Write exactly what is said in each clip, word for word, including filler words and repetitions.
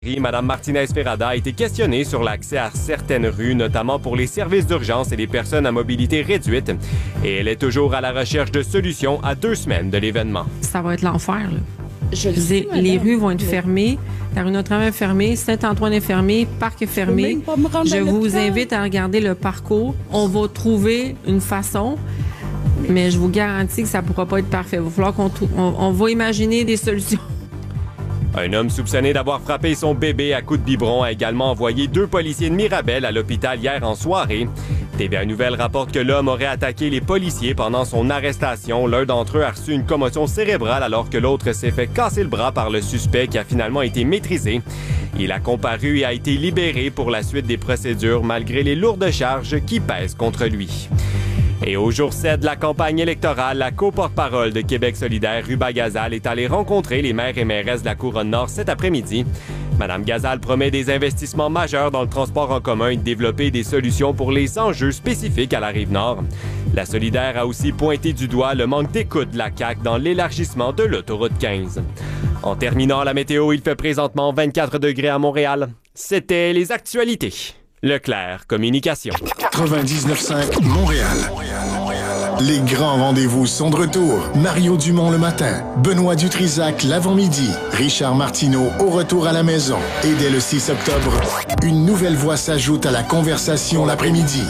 Mme Martinez-Ferrada a été questionnée sur l'accès à certaines rues, notamment pour les services d'urgence et les personnes à mobilité réduite. Et elle est toujours à la recherche de solutions à deux semaines de l'événement. Ça va être l'enfer, là. Je le sais, les rues vont être fermées, la rue Notre-Dame est fermée, Saint-Antoine est fermé, Parc est fermé. Je vous invite à regarder le parcours. On va trouver une façon, mais je vous garantis que ça ne pourra pas être parfait. Il va falloir qu'on trou- on, on va imaginer des solutions. Un homme soupçonné d'avoir frappé son bébé à coups de biberon a également envoyé deux policiers de Mirabel à l'hôpital hier en soirée. T V A Nouvelles rapporte que l'homme aurait attaqué les policiers pendant son arrestation. L'un d'entre eux a reçu une commotion cérébrale alors que l'autre s'est fait casser le bras par le suspect qui a finalement été maîtrisé. Il a comparu et a été libéré pour la suite des procédures malgré les lourdes charges qui pèsent contre lui. Et au jour sept de la campagne électorale, la co-porte-parole de Québec solidaire, Ruba Gazal, est allée rencontrer les maires et mairesses de la Couronne-Nord cet après-midi. Madame Gazal promet des investissements majeurs dans le transport en commun et de développer des solutions pour les enjeux spécifiques à la Rive-Nord. La solidaire a aussi pointé du doigt le manque d'écoute de la C A Q dans l'élargissement de l'autoroute quinze. En terminant la météo, il fait présentement vingt-quatre degrés à Montréal. C'était les actualités. Leclerc Communication. quatre-vingt-dix-neuf cinq Montréal. Les grands rendez-vous sont de retour. Mario Dumont le matin, Benoît Dutrisac l'avant-midi, Richard Martineau au retour à la maison. Et dès le six octobre, une nouvelle voix s'ajoute à la conversation l'après-midi.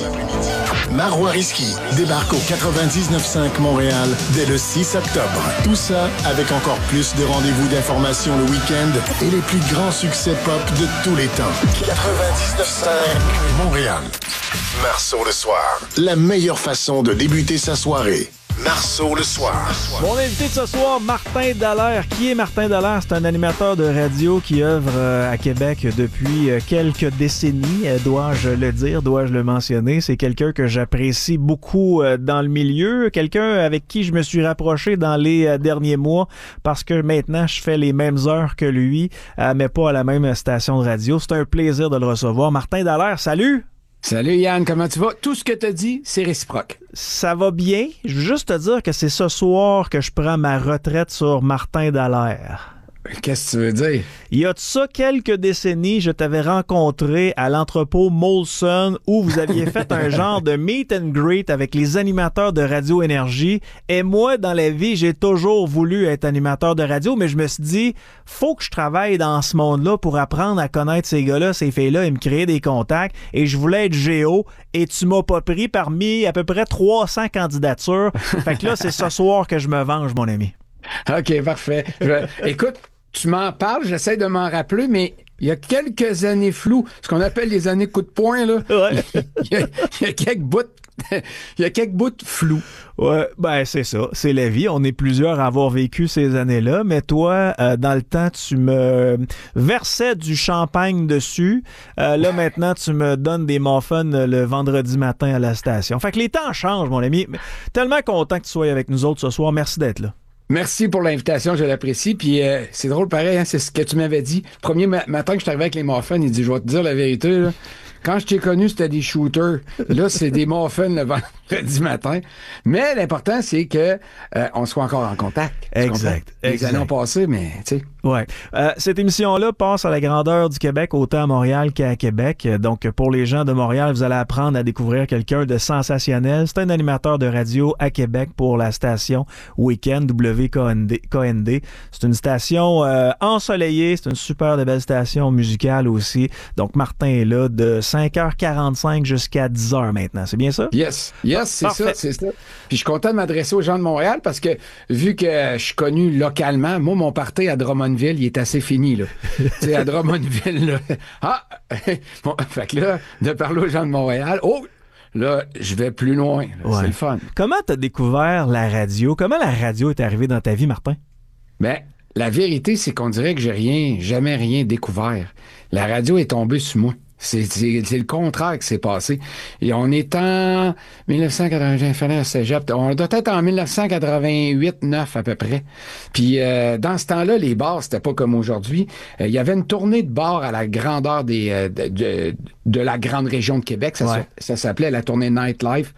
Marois Risky débarque au quatre-vingt-dix-neuf cinq Montréal dès le six octobre. Tout ça avec encore plus de rendez-vous d'information le week-end et les plus grands succès pop de tous les temps. quatre-vingt-dix-neuf cinq Montréal. Marceau le soir. La meilleure façon de débuter sa soirée. Marceau le soir. Mon invité de ce soir, Martin Dallaire. Qui est Martin Dallaire? C'est un animateur de radio qui œuvre euh, à Québec depuis euh, quelques décennies, euh, dois-je le dire, dois-je le mentionner. C'est quelqu'un que j'apprécie beaucoup euh, dans le milieu, quelqu'un avec qui je me suis rapproché dans les euh, derniers mois parce que maintenant, je fais les mêmes heures que lui, euh, mais pas à la même station de radio. C'est un plaisir de le recevoir. Martin Dallaire, salut! Salut Yann, comment tu vas? Tout ce que tu as dit, c'est réciproque. Ça va bien. Je veux juste te dire que c'est ce soir que je prends ma retraite sur Martin Dallaire. Qu'est-ce que tu veux dire? Il y a de ça quelques décennies, je t'avais rencontré à l'entrepôt Molson où vous aviez fait un genre de meet and greet avec les animateurs de Radio Énergie. Et moi, dans la vie, j'ai toujours voulu être animateur de radio, mais je me suis dit, faut que je travaille dans ce monde-là pour apprendre à connaître ces gars-là, ces filles-là et me créer des contacts. Et je voulais être géo et tu m'as pas pris parmi à peu près trois cents candidatures. Fait que là, c'est ce soir que je me venge, mon ami. OK, parfait. Je... Écoute, tu m'en parles, j'essaie de m'en rappeler, mais il y a quelques années floues, ce qu'on appelle les années coup de poing, là. Ouais. il, y a, il y a quelques bouts, il y a quelques bouts flous. Ouais, ben c'est ça, c'est la vie. On est plusieurs à avoir vécu ces années-là, mais toi, euh, dans le temps, tu me versais du champagne dessus. Euh, là, maintenant, tu me donnes des muffins le vendredi matin à la station. Fait que les temps changent, mon ami. Tellement content que tu sois avec nous autres ce soir. Merci d'être là. Merci pour l'invitation, je l'apprécie. Puis euh, c'est drôle, pareil, hein, c'est ce que tu m'avais dit. Le premier ma- matin que je suis arrivé avec les muffins, il dit, je vais te dire la vérité, là. Quand je t'ai connu, c'était des shooters. Là, c'est des muffins le vendredi matin. Mais l'important, c'est que euh, on soit encore en contact. Exact. Les exact. années ont passé, mais tu sais. Ouais. Euh, cette émission-là passe à la grandeur du Québec, autant à Montréal qu'à Québec. Donc, pour les gens de Montréal, vous allez apprendre à découvrir quelqu'un de sensationnel. C'est un animateur de radio à Québec pour la station Weekend, W K N D. C'est une station euh, ensoleillée. C'est une super de belle station musicale aussi. Donc, Martin est là de cinq heures quarante-cinq jusqu'à dix heures maintenant. C'est bien ça? Yes. Yes, c'est Parfait. ça, c'est ça. Puis je suis content de m'adresser aux gens de Montréal parce que vu que je suis connu localement, moi, mon party à Drummondville, il est assez fini, là. Tu sais, à Drummondville, là. Ah! Bon, fait que là, de parler aux gens de Montréal, oh! Là, je vais plus loin. Là. Ouais. C'est le fun. Comment t'as découvert la radio? Comment la radio est arrivée dans ta vie, Martin? Ben, la vérité, c'est qu'on dirait que j'ai rien, jamais rien découvert. La radio est tombée sur moi. C'est, c'est, c'est le contraire qui s'est passé. Et on est en dix-neuf cent quatre-vingt-un, j'ai fait un cégep. On doit être en dix-neuf cent quatre-vingt-huit neuf à peu près. Puis euh, dans ce temps-là, les bars, c'était pas comme aujourd'hui. Euh, il y avait une tournée de bars à la grandeur des, euh, de, de, de la grande région de Québec. Ça, ouais. ça s'appelait la tournée Nightlife.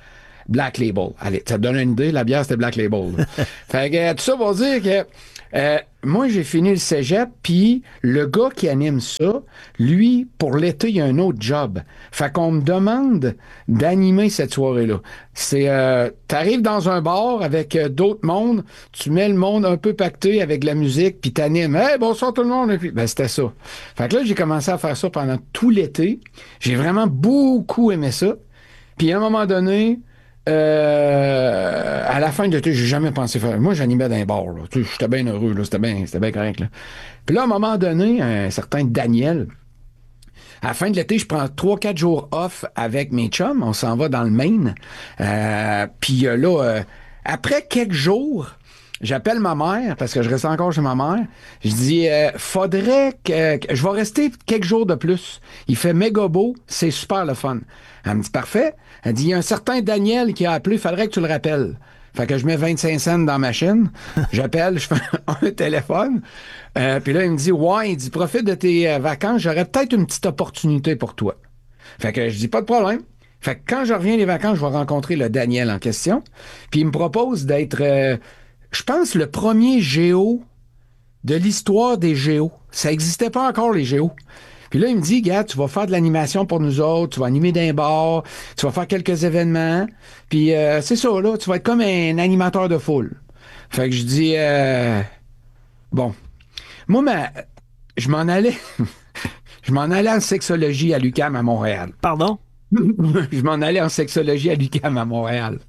Black Label. Allez, ça te donne une idée, la bière, c'était Black Label. Fait que tout ça pour dire que euh, moi, j'ai fini le cégep, puis le gars qui anime ça, lui, pour l'été, il a un autre job. Fait qu'on me demande d'animer cette soirée-là. C'est, euh, t'arrives dans un bar avec euh, d'autres mondes, tu mets le monde un peu pacté avec de la musique, puis t'animes. Hey, bonsoir tout le monde! Et puis, ben, c'était ça. Fait que là, j'ai commencé à faire ça pendant tout l'été. J'ai vraiment beaucoup aimé ça. Puis à un moment donné, Euh, à la fin de l'été, j'ai jamais pensé faire. Moi, j'animais dans un bar, là. Tu sais, j'étais bien heureux, là. C'était bien, c'était bien correct, là. Puis là, à un moment donné, un certain Daniel, à la fin de l'été, je prends trois, quatre jours off avec mes chums. On s'en va dans le Maine. Euh, puis euh, là, euh, après quelques jours, j'appelle ma mère, parce que je reste encore chez ma mère. Je dis, euh, faudrait que, que... Je vais rester quelques jours de plus. Il fait méga beau, c'est super le fun. Elle me dit, parfait. Elle dit, il y a un certain Daniel qui a appelé, il faudrait que tu le rappelles. Fait que je mets vingt-cinq cents dans ma chaîne. J'appelle, je fais un téléphone. Euh, puis là, il me dit, ouais, il dit, profite de tes euh, vacances, j'aurais peut-être une petite opportunité pour toi. Fait que je dis, pas de problème. Fait que quand je reviens des vacances, je vais rencontrer le Daniel en question. Puis il me propose d'être... Euh, je pense, le premier géo de l'histoire des géos. Ça n'existait pas encore, les géos. Puis là, il me dit, gars, tu vas faire de l'animation pour nous autres, tu vas animer d'un bar, tu vas faire quelques événements, puis euh, c'est ça, là, tu vas être comme un animateur de foule. Fait que je dis, euh, bon, moi, ma, je m'en allais, je m'en allais en sexologie à l'U Q A M à Montréal. Pardon? Je m'en allais en sexologie à l'U Q A M à Montréal.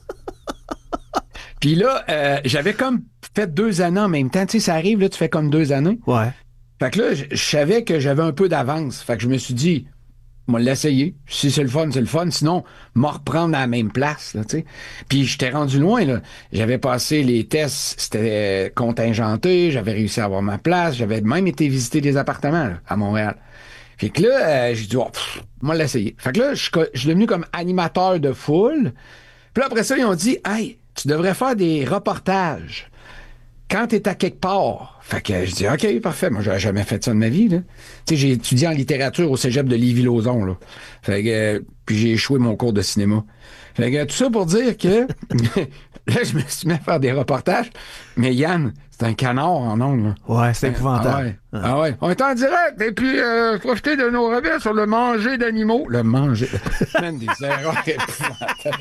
Puis là, euh, j'avais comme fait deux années en même temps. Tu sais, ça arrive, là, tu fais comme deux années. Ouais. Fait que là, je, je savais que j'avais un peu d'avance. Fait que je me suis dit, on va l'essayer. Si c'est le fun, c'est le fun. Sinon, m'en reprendre à la même place, là, tu sais. Puis j'étais rendu loin, là. J'avais passé les tests, c'était contingenté. J'avais réussi à avoir ma place. J'avais même été visiter des appartements, là, à Montréal. Fait que là, euh, j'ai dit, oh, pff, on va l'essayer. Fait que là, je, je suis devenu comme animateur de foule. Puis là, après ça, ils ont dit, hey, tu devrais faire des reportages quand t'es à quelque part. Fait que je dis, OK, parfait. Moi, j'avais jamais fait ça de ma vie, là. Tu sais, j'ai étudié en littérature au cégep de Lévis-Lauzon, là. Fait que, euh, puis j'ai échoué mon cours de cinéma. Fait que, tout ça pour dire que, là, je me suis mis à faire des reportages. Mais Yann, c'est un canard en ondes, là. Ouais, c'est épouvantable. Ah ouais. Ah. ah ouais. On est en direct, et puis, euh, profiter de nos rabais sur le manger d'animaux. Le manger. Même des erreurs épouvantables.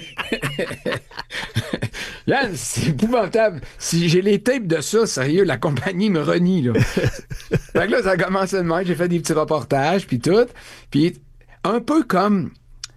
Yann, c'est épouvantable. Si j'ai les tapes de ça, sérieux, la compagnie me renie, là. Fait que là, ça a commencé de même. J'ai fait des petits reportages, puis tout. Puis, un peu comme...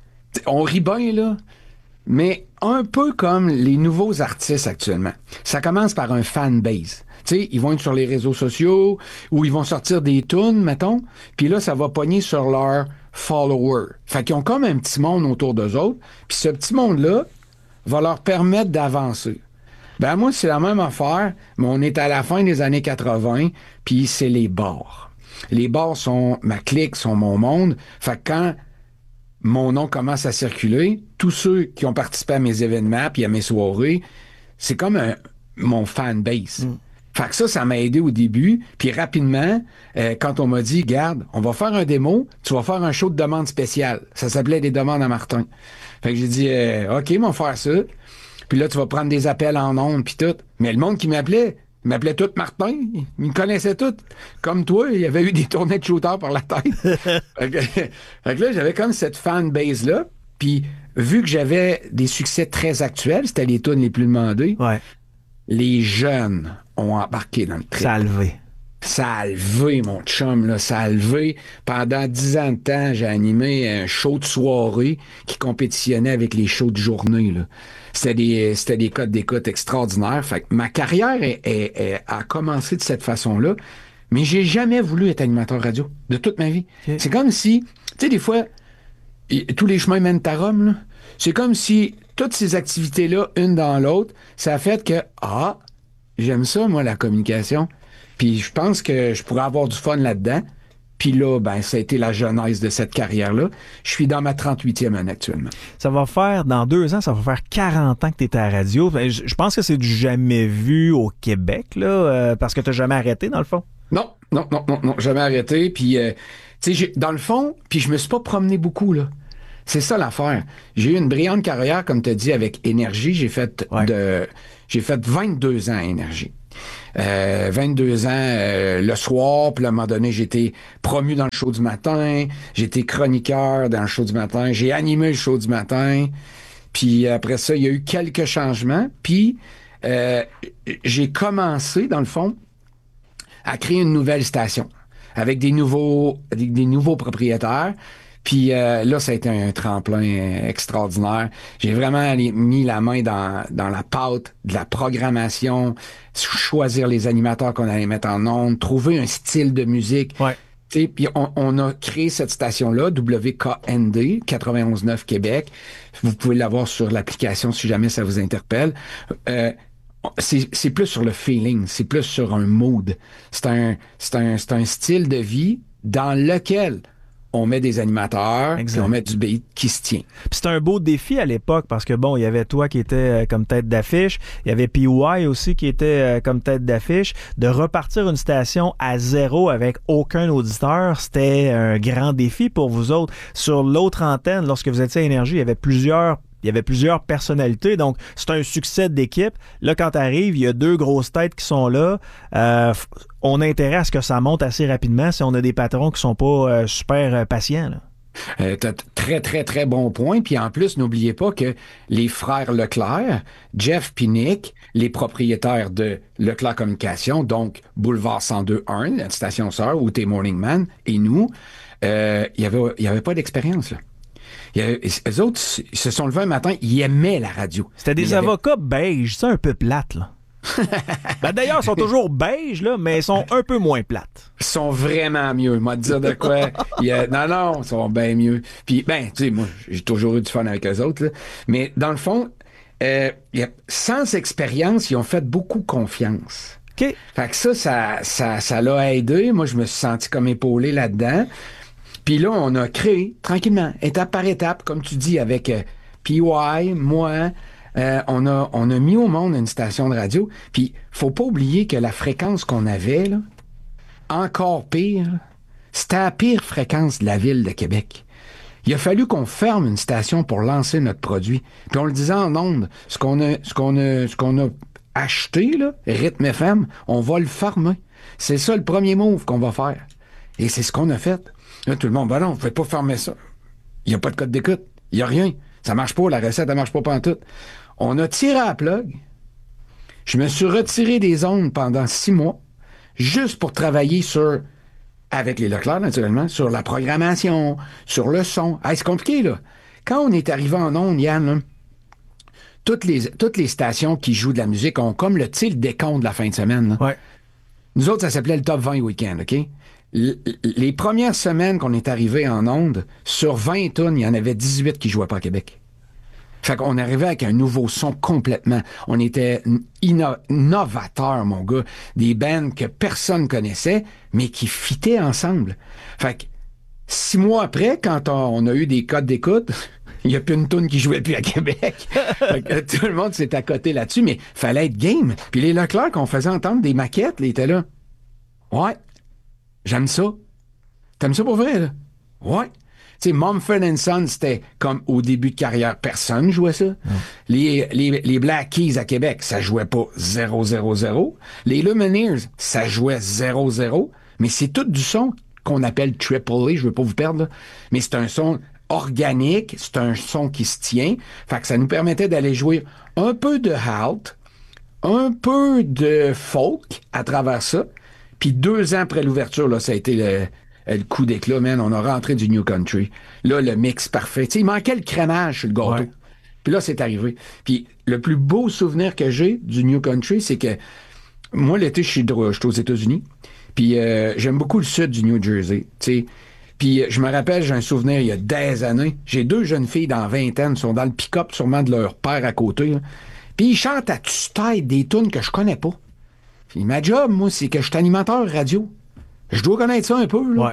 On rit bien, là, mais un peu comme les nouveaux artistes actuellement. Ça commence par un fanbase. Tu sais, ils vont être sur les réseaux sociaux, ou ils vont sortir des tunes, mettons, puis là, ça va pogner sur leurs followers. Fait qu'ils ont comme un petit monde autour d'eux autres, puis ce petit monde-là va leur permettre d'avancer. Ben moi, c'est la même affaire, mais on est à la fin des années quatre-vingts, puis c'est les bars. Les bars sont ma clique, sont mon monde. Fait que quand mon nom commence à circuler, tous ceux qui ont participé à mes événements puis à mes soirées, c'est comme un, mon fanbase. Mm. Fait que ça, ça m'a aidé au début. Puis rapidement, euh, quand on m'a dit, garde, on va faire un démo, tu vas faire un show de demande spéciale. Ça s'appelait des demandes à Martin. Fait que j'ai dit, euh, OK, on va faire ça. Puis là, tu vas prendre des appels en ondes puis tout. Mais le monde qui m'appelait, il m'appelait tout Martin. Il me connaissait tout. Comme toi, il y avait eu des tournées de shooter par la tête. fait, que, fait que là, j'avais comme cette fanbase-là. Puis vu que j'avais des succès très actuels, c'était les tunes les plus demandées, ouais. Les jeunes ont embarqué dans le trip. Ça a levé. Ça a levé, mon chum, là. Ça a levé. Pendant dix ans de temps, j'ai animé un show de soirée qui compétitionnait avec les shows de journée, là. C'était des, c'était des codes d'écoute extraordinaires. Fait que ma carrière est, est, est, a commencé de cette façon-là, mais j'ai jamais voulu être animateur radio de toute ma vie. Okay. C'est comme si, tu sais, des fois, y, tous les chemins mènent à Rome, là. C'est comme si toutes ces activités-là, une dans l'autre, ça a fait que, ah, j'aime ça, moi, la communication. Puis je pense que je pourrais avoir du fun là-dedans. Puis là, ben, ça a été la genèse de cette carrière-là. Je suis dans ma trente-huitième année actuellement. Ça va faire, dans deux ans, ça va faire quarante ans que tu étais à la radio. Je, je pense que c'est du jamais vu au Québec, là, euh, parce que tu n'as jamais arrêté, dans le fond. Non, non, non, non, non, jamais arrêté. Puis, euh, tu sais, dans le fond, puis je me suis pas promené beaucoup, là. C'est ça l'affaire. J'ai eu une brillante carrière, comme tu as dit, avec Énergie. J'ai fait ouais. de, j'ai fait vingt-deux ans à Énergie. Euh, vingt-deux ans euh, le soir, puis à un moment donné, j'ai été promu dans le show du matin, j'ai été chroniqueur dans le show du matin, j'ai animé le show du matin, puis après ça, il y a eu quelques changements, puis euh, j'ai commencé, dans le fond, à créer une nouvelle station avec des nouveaux, des, des nouveaux propriétaires. Puis euh, là, ça a été un tremplin extraordinaire. J'ai vraiment mis la main dans, dans la pâte de la programmation, choisir les animateurs qu'on allait mettre en ondes, trouver un style de musique. Ouais. Puis on, on a créé cette station-là, W K N D, quatre-vingt-onze neuf Québec. Vous pouvez l'avoir sur l'application si jamais ça vous interpelle. Euh, C'est, c'est plus sur le feeling, c'est plus sur un mood. C'est un, c'est un, c'est un style de vie dans lequel on met des animateurs, puis on met du beat qui se tient. Puis c'était un beau défi à l'époque parce que bon, il y avait toi qui était euh, comme tête d'affiche, il y avait P Y aussi qui était euh, comme tête d'affiche. De repartir une station à zéro avec aucun auditeur, c'était un grand défi pour vous autres. Sur l'autre antenne, lorsque vous étiez à Énergie, il y avait plusieurs Il y avait plusieurs personnalités, donc c'est un succès d'équipe. Là, quand tu arrives, il y a deux grosses têtes qui sont là. Euh, on a intérêt à ce que ça monte assez rapidement si on a des patrons qui sont pas euh, super euh, patients. Là. Euh, t'as très, très, très bon point. Puis en plus, n'oubliez pas que les frères Leclerc, Jeff et Nick, les propriétaires de Leclerc Communication, donc Boulevard cent deux un, la station sœur, ou T Morning Man, et nous, euh, il y avait, il y avait pas d'expérience, là. Il y a, eux autres, ils se sont levés un matin, ils aimaient la radio. C'était des avocats avait... beige, c'est un peu plate, là. Ben d'ailleurs, ils sont toujours beige, là, mais ils sont un peu moins plates. Ils sont vraiment mieux. Moi, te dire de quoi. Il a... Non, non, ils sont bien mieux. Puis, ben, tu sais, moi, j'ai toujours eu du fun avec eux autres, là. Mais dans le fond, euh, a... sans expérience, ils ont fait beaucoup confiance. OK. Fait que ça, ça, ça, ça l'a aidé. Moi, je me suis senti comme épaulé là-dedans. Puis là, on a créé, tranquillement, étape par étape, comme tu dis, avec euh, P Y, moi, euh, on, a, on a mis au monde une station de radio. Puis, faut pas oublier que la fréquence qu'on avait, là, encore pire, c'était la pire fréquence de la ville de Québec. Il a fallu qu'on ferme une station pour lancer notre produit. Puis on le disait en ondes, ce qu'on a, ce qu'on a, ce qu'on a acheté, là, Rythme F M, on va le farmer. C'est ça le premier move qu'on va faire. Et c'est ce qu'on a fait. Là, tout le monde, ben non, vous ne pouvez pas fermer ça. Il n'y a pas de code d'écoute. Il n'y a rien. Ça marche pas, la recette, elle marche pas pantoute. On a tiré à la plug. Je me suis retiré des ondes pendant six mois, juste pour travailler sur, avec les Leclerc, naturellement, sur la programmation, sur le son. Hey, c'est compliqué, là. Quand on est arrivé en ondes, Yann, là, toutes les, toutes les stations qui jouent de la musique ont comme le, tu sais, le décompte de la fin de semaine, là. Ouais. Nous autres, ça s'appelait le Top vingt Week-end, OK? Les premières semaines qu'on est arrivé en ondes, sur vingt tonnes, il y en avait dix-huit qui jouaient pas à Québec. Fait qu'on arrivait avec un nouveau son complètement. On était inno- innovateurs, mon gars. Des bands que personne connaissait, mais qui fitaient ensemble. Fait que six mois après, quand on a eu des codes d'écoute, il n'y a plus une toune qui jouait plus à Québec. Fait que tout le monde s'est accoté là-dessus, mais fallait être game. Puis les Leclerc, qu'on faisait entendre des maquettes, ils étaient là. Ouais. J'aime ça. T'aimes ça pour vrai, là? Ouais. Tu sais, Mumford and Sons, c'était comme au début de carrière, personne jouait ça. Oh. Les, les, les Black Keys à Québec, ça jouait pas zéro zéro zéro. Les Lumineers, ça jouait zéro zéro. Mais c'est tout du son qu'on appelle triple A, je veux pas vous perdre, là. Mais c'est un son organique, c'est un son qui se tient. Fait que ça nous permettait d'aller jouer un peu de halt, un peu de folk à travers ça. Puis deux ans après l'ouverture, là, ça a été le, le coup d'éclat, man. On a rentré du New Country. Là, le mix parfait. Tu sais, il manquait le crémage sur le gâteau. Ouais. Puis là, c'est arrivé. Puis le plus beau souvenir que j'ai du New Country, c'est que moi, l'été, je suis, je suis aux États-Unis. Puis euh, j'aime beaucoup le sud du New Jersey. Tu sais. Puis je me rappelle, j'ai un souvenir il y a des années. J'ai deux jeunes filles dans la vingtaine, sont dans le pick-up sûrement de leur père à côté. Là. Puis ils chantent à tue-tête des tunes que je connais pas. Puis ma job, moi, c'est que je suis animateur radio. Je dois connaître ça un peu, là. Ouais.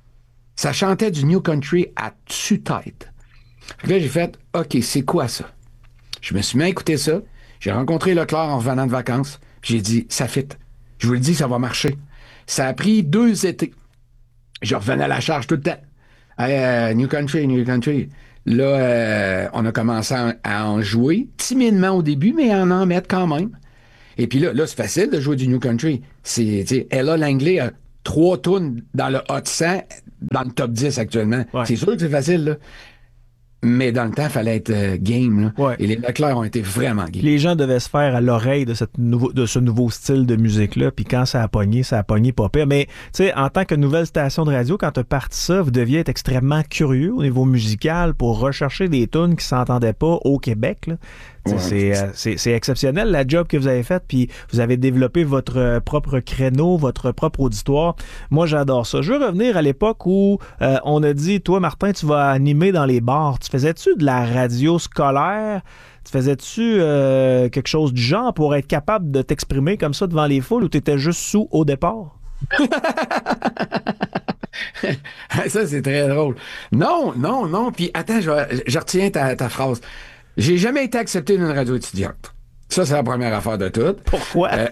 Ça chantait du New Country à tue-tête. Fait que là, j'ai fait, OK, c'est quoi ça? Je me suis mis à écouter ça. J'ai rencontré Leclerc en revenant de vacances. Puis j'ai dit, ça fit. Je vous le dis, ça va marcher. Ça a pris deux étés. Je revenais à la charge tout le temps. Hey, euh, New Country, New Country. Là, euh, on a commencé à, à en jouer, timidement au début, mais à en mettre quand même. Et puis là, là c'est facile de jouer du New Country. C'est, tu sais, Ella Langley a trois tunes dans le Hot cent, dans le top dix actuellement. Ouais. C'est sûr que c'est facile, là. Mais dans le temps, il fallait être euh, game. Là. Ouais. Et les Leclerc ont été vraiment game. Les gens devaient se faire à l'oreille de, cette nouveau, de ce nouveau style de musique-là. Puis quand ça a pogné, ça a pogné pas pire. Mais tu sais, en tant que nouvelle station de radio, quand tu as parti ça, vous deviez être extrêmement curieux au niveau musical pour rechercher des tunes qui s'entendaient pas au Québec. Là. Ouais. C'est, euh, c'est, c'est exceptionnel la job que vous avez faite, puis vous avez développé votre euh, propre créneau, votre propre auditoire. Moi, j'adore ça. Je veux revenir à l'époque où euh, on a dit, toi, Martin, tu vas animer dans les bars. Tu faisais-tu de la radio scolaire? Tu faisais-tu euh, quelque chose du genre pour être capable de t'exprimer comme ça devant les foules ou tu étais juste sous au départ? Ça, c'est très drôle. Non, non, non. Puis attends, je, je retiens ta, ta phrase. J'ai jamais été accepté d'une radio étudiante. Ça, c'est la première affaire de tout. Pourquoi? Euh,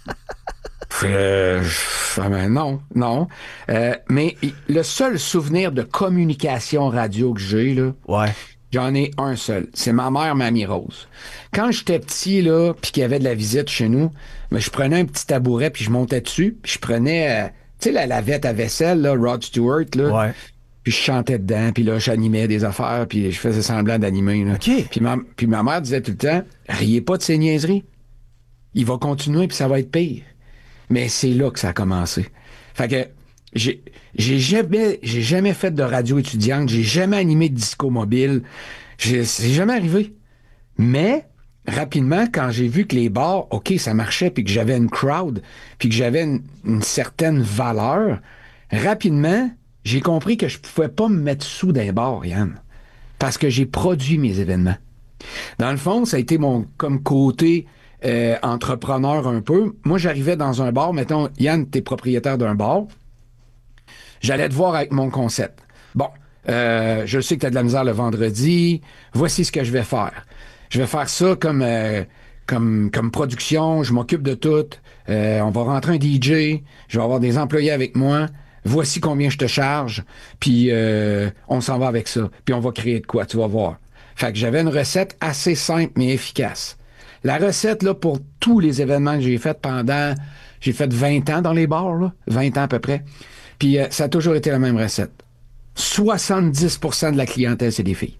euh, euh, non, non. Euh, mais le seul souvenir de communication radio que j'ai, là, ouais. J'en ai un seul. C'est ma mère, Mamie Rose. Quand j'étais petit, là, puis qu'il y avait de la visite chez nous, ben, je prenais un petit tabouret, puis je montais dessus, puis je prenais, euh, tu sais, la lavette à vaisselle, là, Rod Stewart, là. Ouais. Puis je chantais dedans, puis là, j'animais des affaires, puis je faisais semblant d'animer. Là. Okay. Puis, ma, puis ma mère disait tout le temps, riez pas de ces niaiseries. Il va continuer, puis ça va être pire. Mais c'est là que ça a commencé. Fait que j'ai, j'ai jamais, j'ai jamais fait de radio étudiante, j'ai jamais animé de disco mobile. J'ai, c'est jamais arrivé. Mais rapidement, quand j'ai vu que les bars, OK, ça marchait, puis que j'avais une crowd, puis que j'avais une, une certaine valeur, rapidement, j'ai compris que je pouvais pas me mettre sous d'un bar, Yann, parce que j'ai produit mes événements. Dans le fond, ça a été mon comme côté euh, entrepreneur un peu. Moi, j'arrivais dans un bar, mettons, Yann, t'es propriétaire d'un bar, j'allais te voir avec mon concept. Bon, euh, je sais que t'as de la misère le vendredi, voici ce que je vais faire. Je vais faire ça comme, euh, comme, comme production, je m'occupe de tout, euh, on va rentrer un D J, je vais avoir des employés avec moi, voici combien je te charge, puis euh, on s'en va avec ça. Puis on va créer de quoi, tu vas voir. Fait que j'avais une recette assez simple mais efficace. La recette, là, pour tous les événements que j'ai faits pendant... J'ai fait vingt ans dans les bars, là, vingt ans à peu près. Puis euh, ça a toujours été la même recette. soixante-dix pour cent de la clientèle, c'est des filles.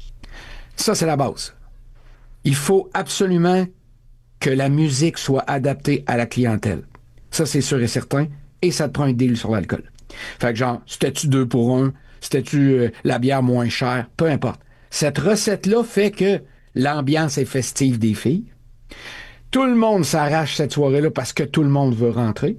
Ça, c'est la base. Il faut absolument que la musique soit adaptée à la clientèle. Ça, c'est sûr et certain. Et ça te prend un deal sur l'alcool. Fait que genre, c'était-tu deux pour un? C'était-tu euh, la bière moins chère? Peu importe. Cette recette-là fait que l'ambiance est festive des filles. Tout le monde s'arrache cette soirée-là parce que tout le monde veut rentrer.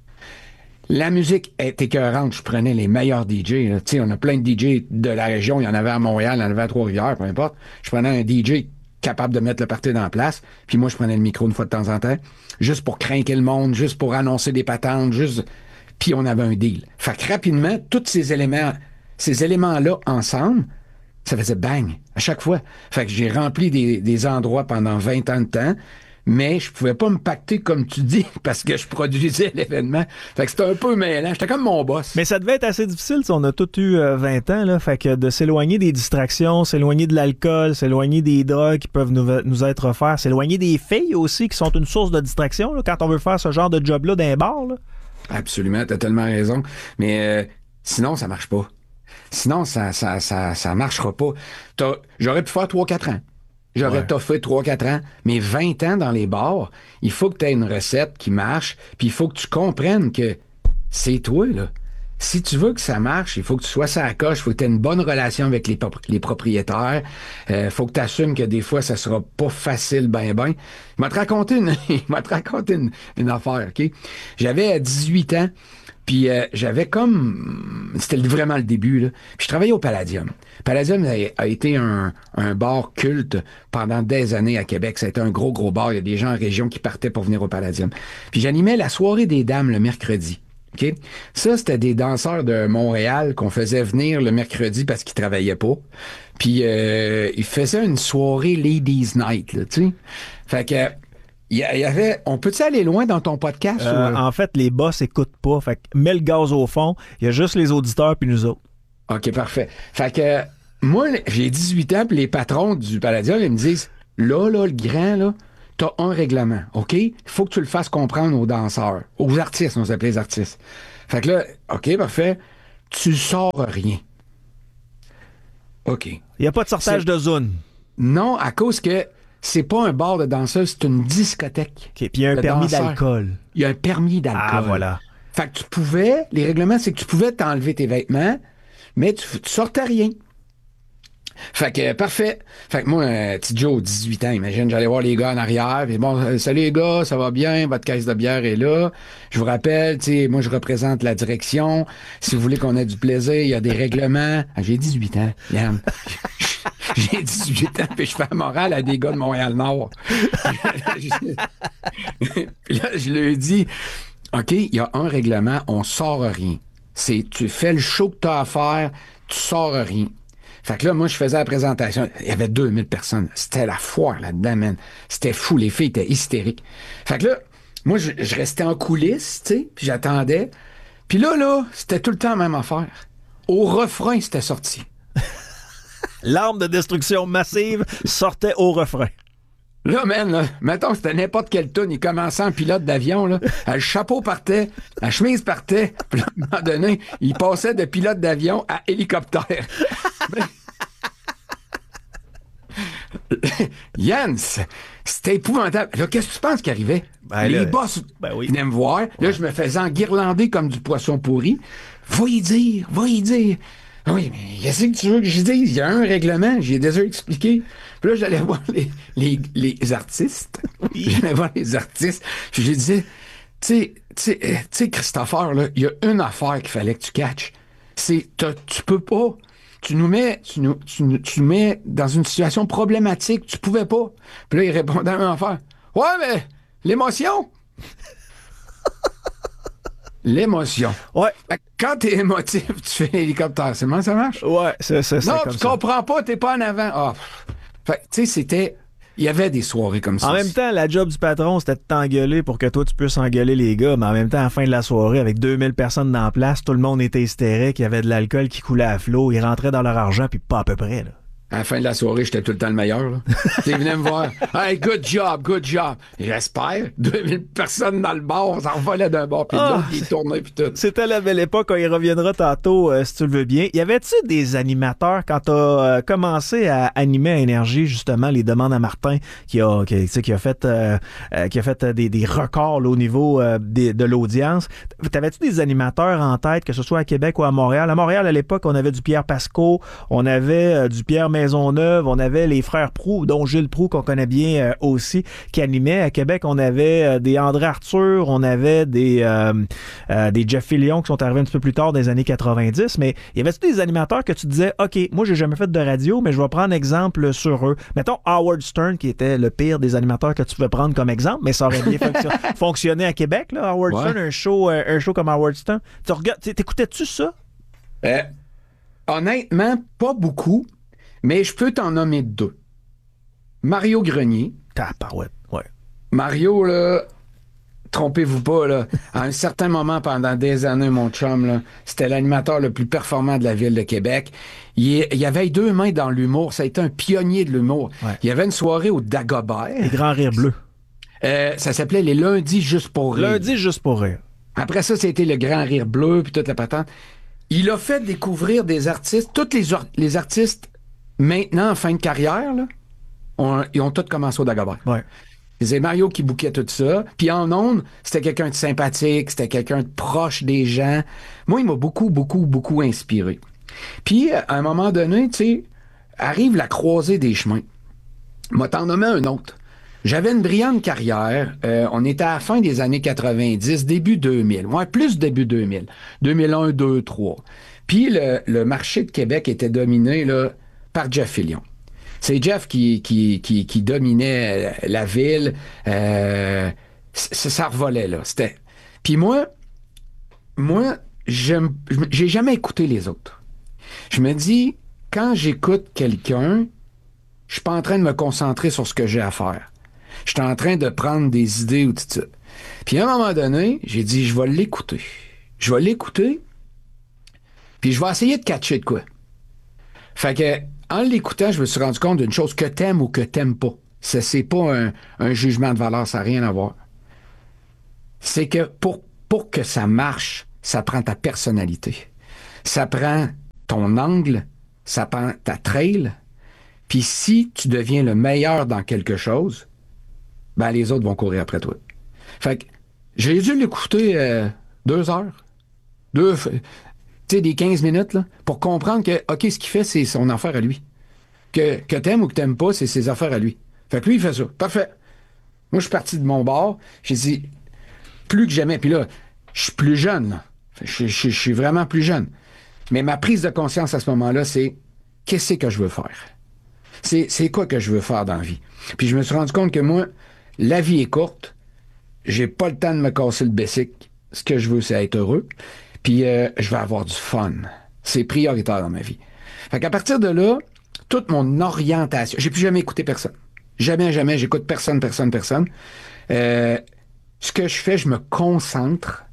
La musique est écœurante. Je prenais les meilleurs D J. Tu sais, on a plein de D J de la région. Il y en avait à Montréal, il y en avait à Trois-Rivières, peu importe. Je prenais un D J capable de mettre le party dans la place. Puis moi, je prenais le micro une fois de temps en temps, juste pour craquer le monde, juste pour annoncer des patentes, juste... Puis on avait un deal. Fait que rapidement, tous ces éléments, ces éléments-là ensemble, ça faisait bang à chaque fois. Fait que j'ai rempli des, des endroits pendant vingt ans de temps, mais je pouvais pas me pacter comme tu dis parce que je produisais l'événement. Fait que c'était un peu mêlant. J'étais comme mon boss. Mais ça devait être assez difficile. On a tous eu euh, vingt ans. Là, fait que de s'éloigner des distractions, s'éloigner de l'alcool, s'éloigner des drogues qui peuvent nous, nous être offerts, s'éloigner des filles aussi qui sont une source de distraction là, quand on veut faire ce genre de job-là d'un bar. Là. Absolument, t'as tellement raison. Mais euh, sinon, ça marche pas. Sinon, ça ça, ça, ça marchera pas. T'as, j'aurais pu faire trois quatre ans. J'aurais ouais. toffé trois quatre ans. Mais vingt ans dans les bars, il faut que tu aies une recette qui marche, puis il faut que tu comprennes que c'est toi, là. Si tu veux que ça marche, il faut que tu sois ça à coche, il faut que tu aies une bonne relation avec les, les propriétaires, il euh, faut que tu assumes que des fois, ça sera pas facile, ben ben. Il m'a te raconté une, il m'a te raconté une, une affaire, OK? J'avais dix-huit ans, puis euh, j'avais comme... C'était vraiment le début, là. Puis je travaillais au Palladium. Palladium a, a été un, un bar culte pendant des années à Québec. Ça a été un gros, gros bar. Il y a des gens en région qui partaient pour venir au Palladium. Puis j'animais la soirée des dames le mercredi. OK? Ça, c'était des danseurs de Montréal qu'on faisait venir le mercredi parce qu'ils travaillaient pas. Puis euh, ils faisaient une soirée Ladies Night, là, tu sais. Fait que... Il y avait... On peut-tu aller loin dans ton podcast? Euh, ou... En fait, les boss écoutent pas. Fait que mets le gaz au fond. Il y a juste les auditeurs puis nous autres. OK, parfait. Fait que moi, j'ai dix-huit ans, puis les patrons du Palladium, ils me disent, là, là, le grand, là, t'as un règlement, OK? Il faut que tu le fasses comprendre aux danseurs, aux artistes, on s'appelait les artistes. Fait que là, OK, parfait, tu sors rien. OK. Il n'y a pas de sortage C'est... de zone. Non, à cause que c'est pas un bar de danseuse, c'est une discothèque. OK, puis il y a un permis danseur. d'alcool. Il y a un permis d'alcool. Ah, voilà. Fait que tu pouvais, les règlements, c'est que tu pouvais t'enlever tes vêtements, mais tu, tu sortais rien. Fait que, parfait. Fait que moi, euh, petit Joe, dix-huit ans, imagine, j'allais voir les gars en arrière, puis bon, euh, salut les gars, ça va bien, votre caisse de bière est là. Je vous rappelle, tu sais, moi, je représente la direction. Si vous voulez qu'on ait du plaisir, il y a des règlements. Ah, j'ai dix-huit ans, Yann. J'ai dix-huit ans, puis je fais la morale à des gars de Montréal-Nord. Puis là, je leur dis, OK, il y a un règlement, on sort rien. C'est, tu fais le show que tu as à faire, tu sors rien. Fait que là, moi, je faisais la présentation. Il y avait deux mille personnes. C'était la foire là-dedans, man. C'était fou. Les filles étaient hystériques. Fait que là, moi, je, je restais en coulisses, tu sais, puis j'attendais. Puis là, là, c'était tout le temps la même affaire. Au refrain, c'était sorti. L'arme de destruction massive sortait au refrain. Là, man, là, mettons, c'était n'importe quelle toune. Il commençait en pilote d'avion, là. Le chapeau partait, la chemise partait. Puis là, à un moment donné, il passait de pilote d'avion à hélicoptère. Yann, c'était épouvantable. Là, qu'est-ce que tu penses qui arrivait? Ben, Les là, boss ben oui. venaient me voir. Là, ouais. Je me faisais enguirlander comme du poisson pourri. Va y dire, va y dire. Oui, mais qu'est-ce que tu veux que je dise? Il y a un règlement, j'ai déjà expliqué. Puis là, j'allais voir les, les, les artistes. J'allais voir les artistes. Puis je lui disais, tu sais, Christopher, là, il y a une affaire qu'il fallait que tu catches. C'est, tu peux pas. Tu nous mets, tu nous, tu nous, tu nous mets dans une situation problématique. Tu pouvais pas. Puis là, il répondait à la même affaire. Ouais, mais l'émotion. L'émotion. Ouais. Quand t'es émotif, tu fais l'hélicoptère. C'est comment ça marche? Ouais, c'est ça. Non, comme tu ça. comprends pas, t'es pas en avant. Ah. Fait tu sais, c'était. Il y avait des soirées comme ça. En même temps, la job du patron, c'était de t'engueuler pour que toi, tu puisses engueuler les gars. Mais en même temps, à la fin de la soirée, avec deux mille personnes dans la place, tout le monde était hystérique, il y avait de l'alcool qui coulait à flot, ils rentraient dans leur argent, puis pas à peu près, là. À la fin de la soirée, j'étais tout le temps le meilleur. Ils venaient me voir. Hey, good job, good job. J'espère. deux mille personnes dans le bar, on s'en volait d'un bord, puis de l'autre, ils tournaient, puis tout. C'était la belle époque, on y reviendra tantôt, euh, si tu le veux bien. Y avait-tu des animateurs, quand t'as euh, commencé à animer à Énergie, justement, les demandes à Martin, qui a, qui, qui a fait, euh, euh, qui a fait des, des records là, au niveau euh, des, de l'audience, t'avais-tu des animateurs en tête, que ce soit à Québec ou à Montréal? À Montréal, à l'époque, on avait du Pierre Pasco, on avait euh, du Pierre Maisonneuve, on avait les frères Proulx, dont Gilles Proulx, qu'on connaît bien euh, aussi, qui animait. À Québec, on avait euh, des André Arthur, on avait des, euh, euh, des Jeff Fillion qui sont arrivés un petit peu plus tard dans les années quatre-vingt-dix, mais y avait-tu des animateurs que tu disais, OK, moi, j'ai jamais fait de radio, mais je vais prendre exemple sur eux. Mettons Howard Stern, qui était le pire des animateurs que tu pouvais prendre comme exemple, mais ça aurait bien fonction- fonctionné à Québec, là, Howard Ouais. Stern, un show, euh, un show comme Howard Stern. Tu regardes, t'écoutais-tu ça? Euh, honnêtement, pas beaucoup, mais je peux t'en nommer deux. Mario Grenier. Tabarouette, ouais. Mario, là, trompez-vous pas, là, à un certain moment, pendant des années, mon chum, là, c'était l'animateur le plus performant de la ville de Québec. Il, il avait deux mains dans l'humour. Ça a été un pionnier de l'humour. Ouais. Il y avait une soirée au Dagobert. Les grands rires bleus. Euh, ça s'appelait les lundis juste pour rire. Lundi, juste pour rire. Après ça, c'était le grand rire bleu, puis toute la patente. Il a fait découvrir des artistes. Tous les, or- les artistes, maintenant, en fin de carrière, là, ont, ils ont tous commencé au Dagobert. Ouais. C'est Mario qui bouquait tout ça. Puis en ondes, c'était quelqu'un de sympathique, c'était quelqu'un de proche des gens. Moi, il m'a beaucoup, beaucoup, beaucoup inspiré. Puis, à un moment donné, tu sais, arrive la croisée des chemins. Moi, t'en nommer un autre. J'avais une brillante carrière. Euh, on était à la fin des années quatre-vingt-dix, début deux mille. Ouais, plus début deux mille. deux mille un, deux, trois. Puis, le, le marché de Québec était dominé là, par Jeff Fillion. C'est Jeff qui, qui, qui, qui dominait la ville. Euh, ça, ça revolait, là. C'était... Puis moi, moi, j'aime, j'ai jamais écouté les autres. Je me dis, quand j'écoute quelqu'un, je suis pas en train de me concentrer sur ce que j'ai à faire. Je suis en train de prendre des idées ou tout ça. Puis à un moment donné, j'ai dit, je vais l'écouter. Je vais l'écouter. Puis je vais essayer de catcher de quoi. Fait que, en l'écoutant, je me suis rendu compte d'une chose, que t'aimes ou que t'aimes pas. Ça, c'est pas un, un jugement de valeur, ça n'a rien à voir. C'est que pour, pour que ça marche, ça prend ta personnalité. Ça prend ton angle, ça prend ta trail. Puis si tu deviens le meilleur dans quelque chose, ben les autres vont courir après toi. Fait que j'ai dû l'écouter euh, deux heures. Deux, tu sais, des quinze minutes, là, pour comprendre que, OK, ce qu'il fait, c'est son affaire à lui. Que, que t'aimes ou que t'aimes pas, c'est ses affaires à lui. Fait que lui, il fait ça. Parfait. Moi, je suis parti de mon bord. J'ai dit, plus que jamais. Puis là, je suis plus jeune, là. Je, je, je suis vraiment plus jeune. Mais ma prise de conscience à ce moment-là, c'est qu'est-ce que je veux faire? C'est, c'est quoi que je veux faire dans la vie? Puis je me suis rendu compte que moi, la vie est courte. J'ai pas le temps de me casser le bessic. Ce que je veux, c'est être heureux. Puis euh, je vais avoir du fun. C'est prioritaire dans ma vie. Fait qu'à partir de là, toute mon orientation... J'ai plus jamais écouté personne. Jamais, jamais. J'écoute personne, personne, personne. Euh, ce que je fais, je me concentre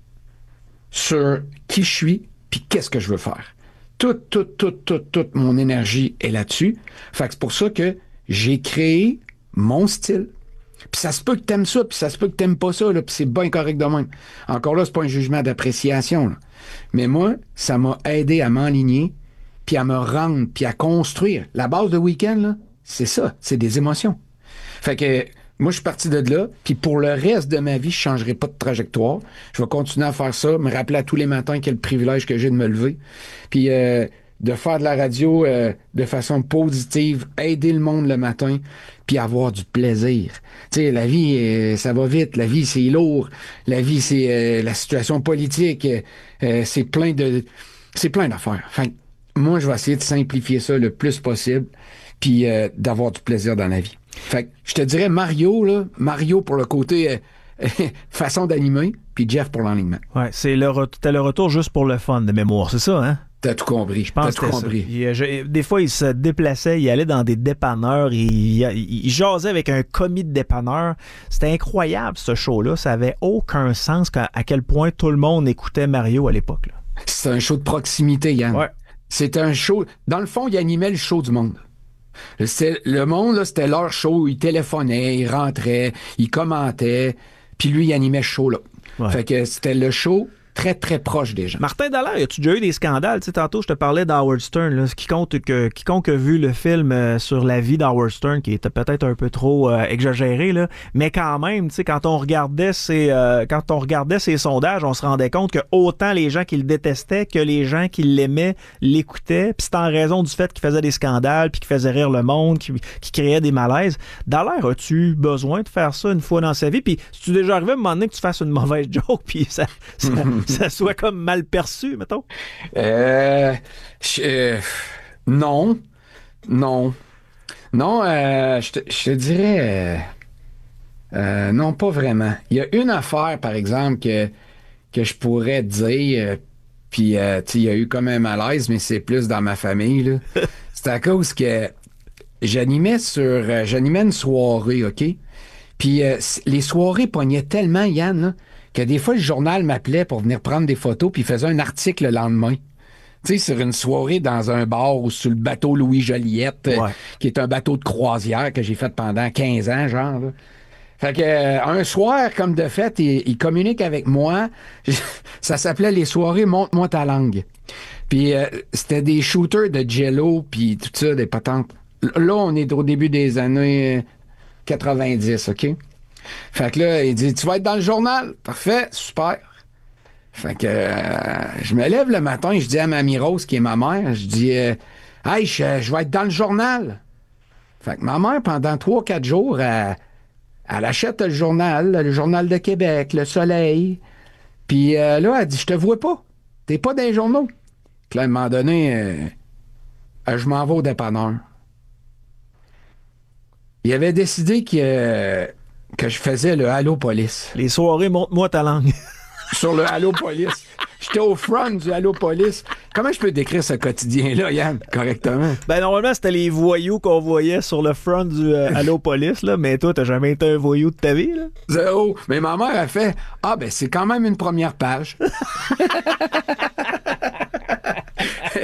sur qui je suis puis qu'est-ce que je veux faire. Toute, toute, toute, toute, toute mon énergie est là-dessus. Fait que c'est pour ça que j'ai créé mon style. Puis ça se peut que t'aimes ça, puis ça se peut que t'aimes pas ça, là, puis c'est bien correct de même. Encore là, c'est pas un jugement d'appréciation, là. Mais moi, ça m'a aidé à m'enligner, puis à me rendre, puis à construire. La base de week-end, là, c'est ça, c'est des émotions. Fait que moi, je suis parti de là, puis pour le reste de ma vie, je changerai pas de trajectoire. Je vais continuer à faire ça, me rappeler à tous les matins quel privilège que j'ai de me lever, puis euh, de faire de la radio euh, de façon positive, aider le monde le matin, puis avoir du plaisir. Tu sais, la vie, euh, ça va vite, la vie, c'est lourd, la vie, c'est euh, la situation politique, euh, c'est plein de... c'est plein d'affaires. Enfin, moi, je vais essayer de simplifier ça le plus possible, puis euh, d'avoir du plaisir dans la vie. Fait que je te dirais Mario, là, Mario pour le côté euh, façon d'animer, puis Jeff pour l'enlignement. Ouais, c'est le, re- t'as le retour juste pour le fun de mémoire, c'est ça, hein? T'as tout compris. Je pense T'as tout compris. Il, je, des fois, il se déplaçait, il allait dans des dépanneurs, il, il, il jasait avec un commis de dépanneurs. C'était incroyable, ce show-là. Ça avait aucun sens à, à quel point tout le monde écoutait Mario à l'époque. Là. C'était un show de proximité, Yann. Ouais. C'était un show... Dans le fond, il animait le show du monde. C'était, le monde, là, c'était leur show. Il téléphonait, il rentrait, il commentait, puis lui, il animait ce show-là. Ouais. Fait que c'était le show... très, très proche des gens. Martin Dallaire, as-tu déjà eu des scandales? Tu sais, tantôt, je te parlais d'Howard Stern. Là, quiconque, que, quiconque a vu le film euh, sur la vie d'Howard Stern, qui était peut-être un peu trop euh, exagéré, là, mais quand même, tu sais, quand on regardait ses, euh, quand on regardait ses sondages, on se rendait compte que autant les gens qui le détestaient que les gens qui l'aimaient l'écoutaient. Puis c'était en raison du fait qu'il faisait des scandales, puis qu'il faisait rire le monde, qu'il qui créait des malaises. Dallaire, as-tu besoin de faire ça une fois dans sa vie? Puis si tu es déjà arrivé à un moment donné que tu fasses une mauvaise joke, puis ça... ça ça soit comme mal perçu, mettons? Euh, je, euh, non. Non. Non, euh, je, te, je te dirais... Euh, euh, non, pas vraiment. Il y a une affaire, par exemple, que, que je pourrais dire, euh, puis, euh, tu sais, il y a eu comme un malaise, mais c'est plus dans ma famille, là. C'est à cause que j'animais sur... Euh, j'animais une soirée, OK? Puis euh, les soirées pognaient tellement, Yann, là, que des fois, le journal m'appelait pour venir prendre des photos puis il faisait un article le lendemain. Tu sais, sur une soirée dans un bar ou sur le bateau Louis Joliette, ouais. euh, qui est un bateau de croisière que j'ai fait pendant quinze ans, genre. Là. Fait que euh, un soir, comme de fait, il, il communique avec moi. Ça s'appelait les soirées Montre-moi ta langue. Puis euh, c'était des shooters de Jello puis tout ça, des patentes. Là, on est au début des années quatre-vingt-dix, OK? Fait que là, il dit, tu vas être dans le journal. Parfait, super. Fait que euh, je me lève le matin, je dis à Mamie Rose, qui est ma mère, je dis, euh, hey, je, je vais être dans le journal. Fait que ma mère, pendant trois, quatre jours, elle, elle achète le journal, le Journal de Québec, Le Soleil. Puis euh, là, elle dit, je te vois pas. T'es pas dans les journaux. Puis là, à un moment donné, euh, je m'en vais au dépanneur. Il avait décidé que... Euh, que je faisais le Allô Police. Les soirées Montre-moi ta langue. Sur le Allô Police. J'étais au front du Allô Police. Comment je peux décrire ce quotidien-là, Yann, correctement? Ben, normalement, c'était les voyous qu'on voyait sur le front du euh, Allô Police, là, mais toi, t'as jamais été un voyou de ta vie, là? Zéro. Mais ma mère a fait, ah, ben, c'est quand même une première page.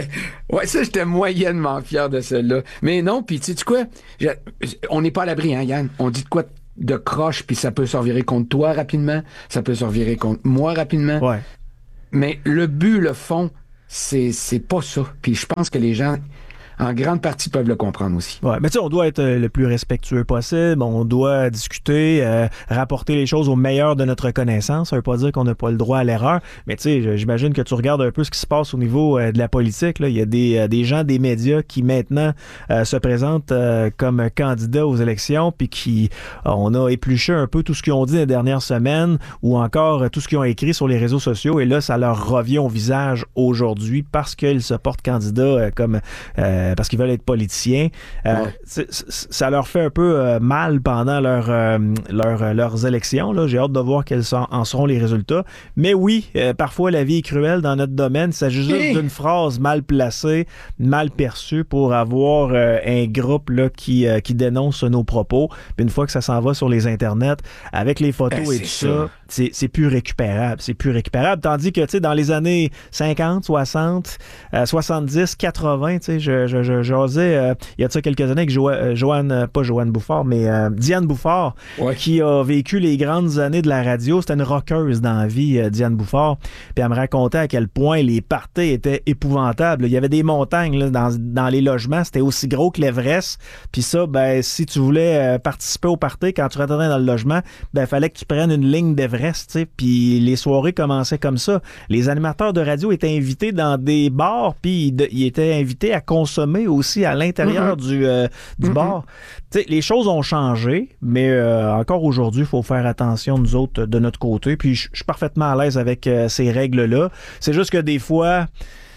ouais, ouais, ça, j'étais moyennement fier de celle-là. Mais non, puis tu sais quoi? Je, on n'est pas à l'abri, hein, Yann? On dit de quoi de croche, puis ça peut se revirer contre toi rapidement, ça peut se revirer contre moi rapidement. Ouais. Mais le but, le fond, c'est, c'est pas ça. Puis je pense que les gens, en grande partie, peuvent le comprendre aussi. Ouais, mais tu sais, on doit être le plus respectueux possible, on doit discuter, euh, rapporter les choses au meilleur de notre connaissance. Ça veut pas dire qu'on n'a pas le droit à l'erreur, mais tu sais, j'imagine que tu regardes un peu ce qui se passe au niveau euh, de la politique. Là. Il y a des, euh, des gens des médias qui maintenant euh, se présentent euh, comme candidats aux élections, puis qui, euh, on a épluché un peu tout ce qu'ils ont dit les dernières semaines, ou encore euh, tout ce qu'ils ont écrit sur les réseaux sociaux, et là, ça leur revient au visage aujourd'hui parce qu'ils se portent candidats euh, comme... Euh, parce qu'ils veulent être politiciens. Euh, ouais. c'est, c'est, ça leur fait un peu euh, mal pendant leur, euh, leur, leurs élections. Là. J'ai hâte de voir quels sont, en seront les résultats. Mais oui, euh, parfois la vie est cruelle dans notre domaine. Il s'agit juste hey. d'une phrase mal placée, mal perçue pour avoir euh, un groupe là, qui, euh, qui dénonce nos propos. Puis une fois que ça s'en va sur les internets, avec les photos ben, et tout ça, ça c'est, c'est plus récupérable. C'est plus récupérable. Tandis que, tu sais, dans les années cinquante, soixante, euh, soixante-dix, quatre-vingts, tu sais, je, je, je, j'osais, euh, il y a de ça quelques années avec jo- euh, Joanne, euh, pas Joanne Bouffard, mais euh, Diane Bouffard, ouais. qui a vécu les grandes années de la radio. C'était une rockeuse dans la vie, euh, Diane Bouffard. Puis elle me racontait à quel point les parties étaient épouvantables. Il y avait des montagnes là, dans, dans les logements. C'était aussi gros que l'Everest. Puis ça, ben, si tu voulais euh, participer au party, quand tu rentrais dans le logement, ben, il fallait que tu prennes une ligne d'Everest, tu sais. Puis les soirées commençaient comme ça. Les animateurs de radio étaient invités dans des bars, puis ils, ils étaient invités à consommer aussi à l'intérieur mm-hmm. du, euh, du mm-hmm. bar. T'sais, les choses ont changé, mais euh, encore aujourd'hui, il faut faire attention, nous autres, de notre côté. Puis je suis parfaitement à l'aise avec euh, ces règles-là. C'est juste que des fois,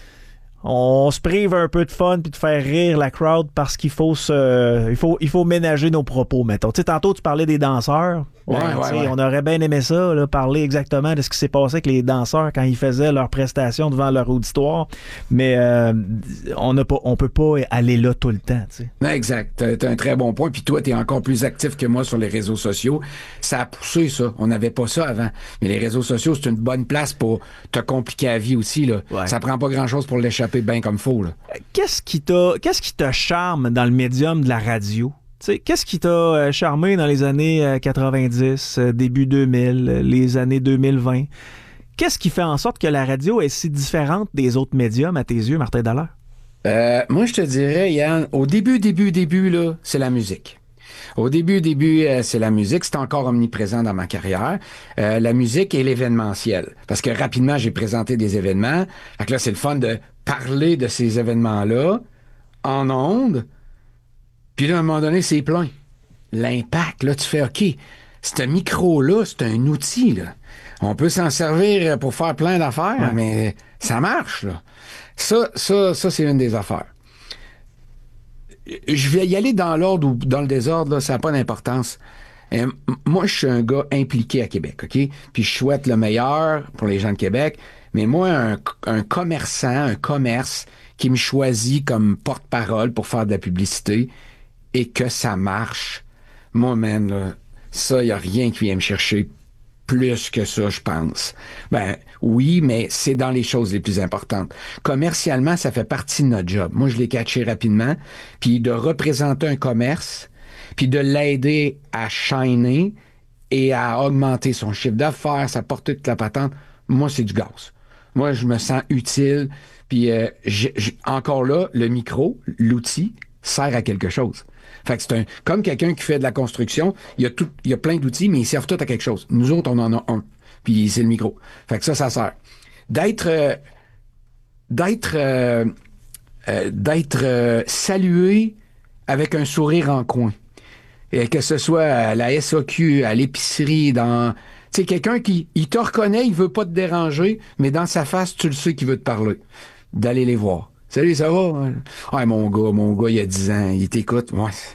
on se prive un peu de fun puis de faire rire la crowd parce qu'il faut se, il faut, il faut ménager nos propos, mettons. Tu sais, tantôt, tu parlais des danseurs. Ouais, ben, ouais, ouais. On aurait bien aimé ça, là, parler exactement de ce qui s'est passé avec les danseurs quand ils faisaient leurs prestations devant leur auditoire. Mais euh, on ne on peut pas aller là tout le temps. Tu sais. Exact. T'as, t'as un très bon point. Puis toi, t'es encore plus actif que moi sur les réseaux sociaux. Ça a poussé, ça. On n'avait pas ça avant. Mais les réseaux sociaux, c'est une bonne place pour te compliquer la vie aussi. Là. Ouais. Ça prend pas grand-chose pour l'échapper bien comme faut. Là. Qu'est-ce qui t'a, qu'est-ce qui te charme dans le médium de la radio? T'sais, qu'est-ce qui t'a charmé dans les années quatre-vingt-dix, début deux mille, les années deux mille vingt? Qu'est-ce qui fait en sorte que la radio est si différente des autres médiums à tes yeux, Martin Dallaire? Euh, moi, je te dirais, Yann, au début, début, début, là, c'est la musique. Au début, début, euh, c'est la musique. C'est encore omniprésent dans ma carrière. Euh, la musique et l'événementiel. Parce que rapidement, j'ai présenté des événements. Fait que là, c'est le fun de parler de ces événements-là en ondes. Puis là, à un moment donné, c'est plein. L'impact, là, tu fais, OK, ce micro-là, c'est un outil, là. On peut s'en servir pour faire plein d'affaires, ouais. mais ça marche, là. Ça, ça, ça, c'est une des affaires. Je vais y aller dans l'ordre ou dans le désordre, là, ça n'a pas d'importance. Et moi, je suis un gars impliqué à Québec, OK? Puis je souhaite le meilleur pour les gens de Québec, mais moi, un, un commerçant, un commerce qui me choisit comme porte-parole pour faire de la publicité, et que ça marche, moi, man, là, ça, il n'y a rien qui vient me chercher plus que ça, je pense. Ben, oui, mais c'est dans les choses les plus importantes. Commercialement, ça fait partie de notre job. Moi, je l'ai catché rapidement, puis de représenter un commerce, puis de l'aider à shiner et à augmenter son chiffre d'affaires, sa portée de la patente, moi, c'est du gaz. Moi, je me sens utile, puis euh, j'ai, j'ai, encore là, le micro, l'outil, sert à quelque chose. Fait que c'est un, comme quelqu'un qui fait de la construction, il y a tout, il y a plein d'outils, mais ils servent tous à quelque chose. Nous autres, on en a un. Puis c'est le micro. Fait que ça, ça sert. D'être, euh, d'être, euh, euh, d'être euh, salué avec un sourire en coin. Et que ce soit à la S A Q, à l'épicerie, dans, tu sais, quelqu'un qui, il te reconnaît, il veut pas te déranger, mais dans sa face, tu le sais qu'il veut te parler. D'aller les voir. Salut, ça va? Ouais, mon gars, mon gars, il y a dix ans, il t'écoute. Ouais.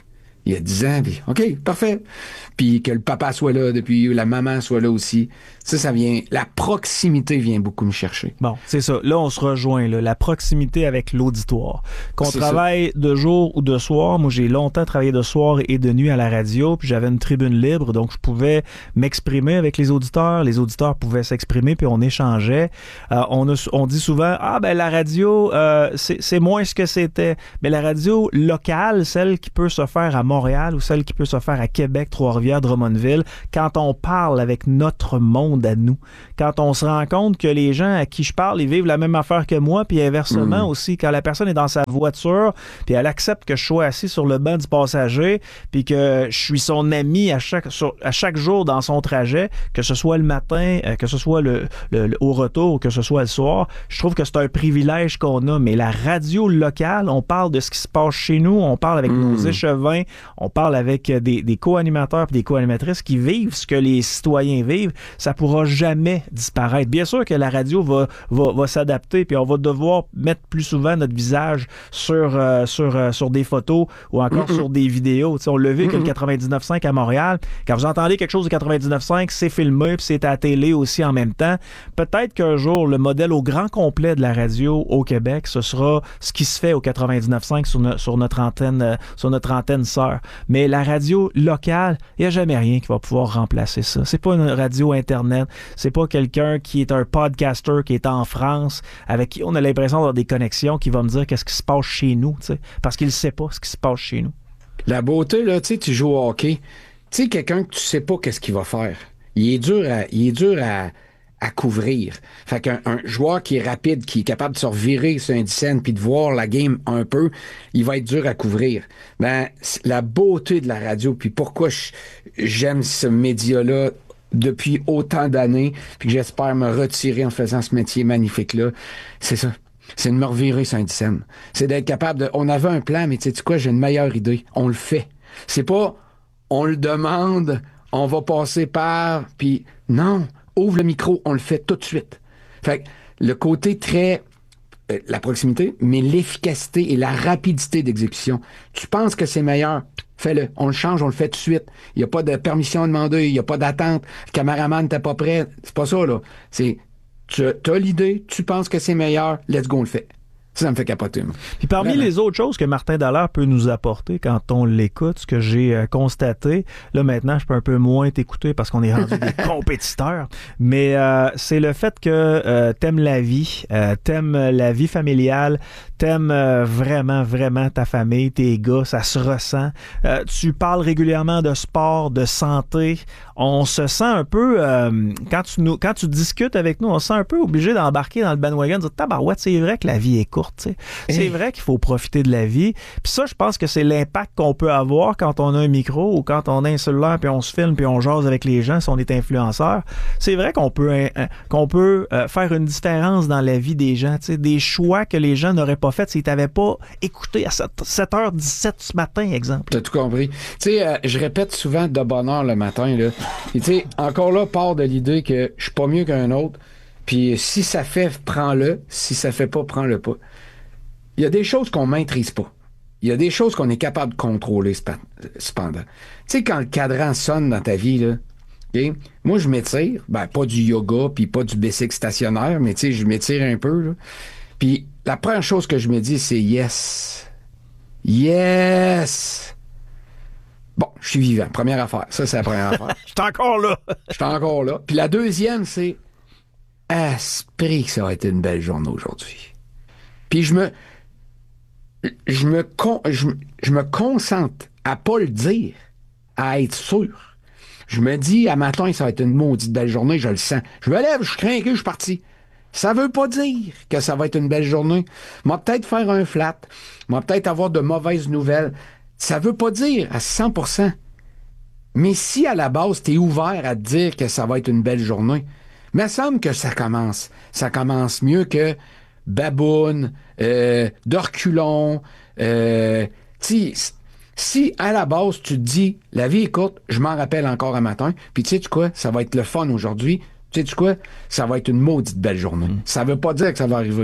il y a dix ans, puis OK, parfait. Puis que le papa soit là depuis, la maman soit là aussi. Ça, ça vient... La proximité vient beaucoup me chercher. Bon, c'est ça. Là, on se rejoint, là. La proximité avec l'auditoire. Qu'on C'est travaille ça. de jour ou de soir. Moi, j'ai longtemps travaillé de soir et de nuit à la radio, puis j'avais une tribune libre, donc je pouvais m'exprimer avec les auditeurs. Les auditeurs pouvaient s'exprimer, puis on échangeait. Euh, on, a, on dit souvent, ah, ben la radio, euh, c'est, c'est moins ce que c'était. Mais la radio locale, celle qui peut se faire à Montréal ou celle qui peut se faire à Québec, Trois-Rivières, Drummondville, quand on parle avec notre monde à nous, quand on se rend compte que les gens à qui je parle, ils vivent la même affaire que moi, puis inversement mmh. aussi, quand la personne est dans sa voiture, puis elle accepte que je sois assis sur le banc du passager, puis que je suis son ami à chaque, sur, à chaque jour dans son trajet, que ce soit le matin, euh, que ce soit le, le, le, au retour, que ce soit le soir, je trouve que c'est un privilège qu'on a. Mais la radio locale, on parle de ce qui se passe chez nous, on parle avec mmh. nos échevins, on parle avec des, des co-animateurs et des co-animatrices qui vivent ce que les citoyens vivent, ça pourra jamais disparaître. Bien sûr que la radio va, va, va s'adapter, puis on va devoir mettre plus souvent notre visage sur, euh, sur, euh, sur des photos ou encore mm-hmm. sur des vidéos. T'sais, on l'a vu mm-hmm. que le quatre-vingt-dix-neuf virgule cinq à Montréal, quand vous entendez quelque chose de quatre-vingt-dix-neuf virgule cinq, c'est filmé, puis c'est à la télé aussi en même temps. Peut-être qu'un jour, le modèle au grand complet de la radio au Québec, ce sera ce qui se fait au quatre-vingt-dix-neuf virgule cinq sur, no, sur notre antenne, euh, sur notre antenne sœur. Mais la radio locale, il n'y a jamais rien qui va pouvoir remplacer ça. C'est pas une radio Internet, c'est pas quelqu'un qui est un podcaster qui est en France, avec qui on a l'impression d'avoir des connexions, qui va me dire qu'est-ce qui se passe chez nous, t'sais, parce qu'il ne sait pas ce qui se passe chez nous. La beauté, là, tu sais, tu joues au hockey, tu sais, quelqu'un que tu sais pas qu'est-ce qu'il va faire, il est dur à, il est dur à, à couvrir. Fait qu'un un joueur qui est rapide, qui est capable de se revirer sur un dix puis de voir la game un peu, il va être dur à couvrir. Ben, la beauté de la radio, puis pourquoi je, j'aime ce média-là depuis autant d'années, puis que j'espère me retirer en faisant ce métier magnifique-là, c'est ça. C'est de me revirer sur un dix. C'est d'être capable de... On avait un plan, mais tu sais quoi, j'ai une meilleure idée. On le fait. C'est pas, on le demande, on va passer par, puis non, ouvre le micro, on le fait tout de suite. Fait que le côté très... Euh, la proximité, mais l'efficacité et la rapidité d'exécution. Tu penses que c'est meilleur, fais-le. On le change, on le fait tout de suite. Il n'y a pas de permission à demander, il n'y a pas d'attente. Le caméraman n'était pas prêt. C'est pas ça, là. C'est, tu as l'idée, tu penses que c'est meilleur, let's go, on le fait. Ça, ça me fait capoter. Moi. Puis parmi Vraiment. les autres choses que Martin Dallaire peut nous apporter quand on l'écoute, ce que j'ai euh, constaté, là maintenant je peux un peu moins t'écouter parce qu'on est rendu des compétiteurs, mais euh, c'est le fait que euh, t'aimes la vie, euh, t'aimes la vie familiale, t'aimes euh, vraiment, vraiment ta famille, tes gars, ça se ressent. Euh, tu parles régulièrement de sport, de santé. On se sent un peu, euh, quand, tu nous, quand tu discutes avec nous, on se sent un peu obligé d'embarquer dans le bandwagon, de dire tabarouette, c'est vrai que la vie est courte. T'sais. C'est vrai qu'il faut profiter de la vie. Puis ça, je pense que c'est l'impact qu'on peut avoir quand on a un micro ou quand on a un cellulaire puis on se filme puis on jase avec les gens si on est influenceur. C'est vrai qu'on peut, hein, qu'on peut euh, faire une différence dans la vie des gens. T'sais. Des choix que les gens n'auraient pas fait s'ils t'avaient pas écouté à sept heures dix-sept ce matin, exemple. T'as tout compris. Tu sais, euh, je répète souvent de bonne heure le matin. Là. Et tu sais, encore là, part de l'idée que je suis pas mieux qu'un autre. Puis si ça fait, prends-le. Si ça fait pas, prends-le pas. Il y a des choses qu'on maîtrise pas. Il y a des choses qu'on est capable de contrôler cependant. Tu sais, quand le cadran sonne dans ta vie, là, okay, moi, je m'étire. Ben, pas du yoga, puis pas du bicycle stationnaire, mais tu sais, je m'étire un peu. Là. Puis la première chose que je me dis, c'est yes. Yes! Bon, je suis vivant. Première affaire. Ça, c'est la première affaire. Je suis encore là. Je suis encore là. Puis la deuxième, c'est esprit que ça a été une belle journée aujourd'hui. Puis je me... Je me, con, je, je me concentre à pas le dire, à être sûr. Je me dis, à matin, ça va être une maudite belle journée, je le sens. Je me lève, je suis craqué, je suis parti. Ça veut pas dire que ça va être une belle journée. Moi, peut-être faire un flat. Moi, peut-être avoir de mauvaises nouvelles. Ça veut pas dire à cent pour cent. Mais si, à la base, t'es ouvert à te dire que ça va être une belle journée, il me semble que ça commence. Ça commence mieux que baboune, euh, de reculons. Euh, si à la base tu te dis la vie est courte, je m'en rappelle encore un matin, puis tu sais tu quoi, ça va être le fun aujourd'hui, tu sais tu quoi, ça va être une maudite belle journée. Mm. Ça veut pas dire que ça va arriver,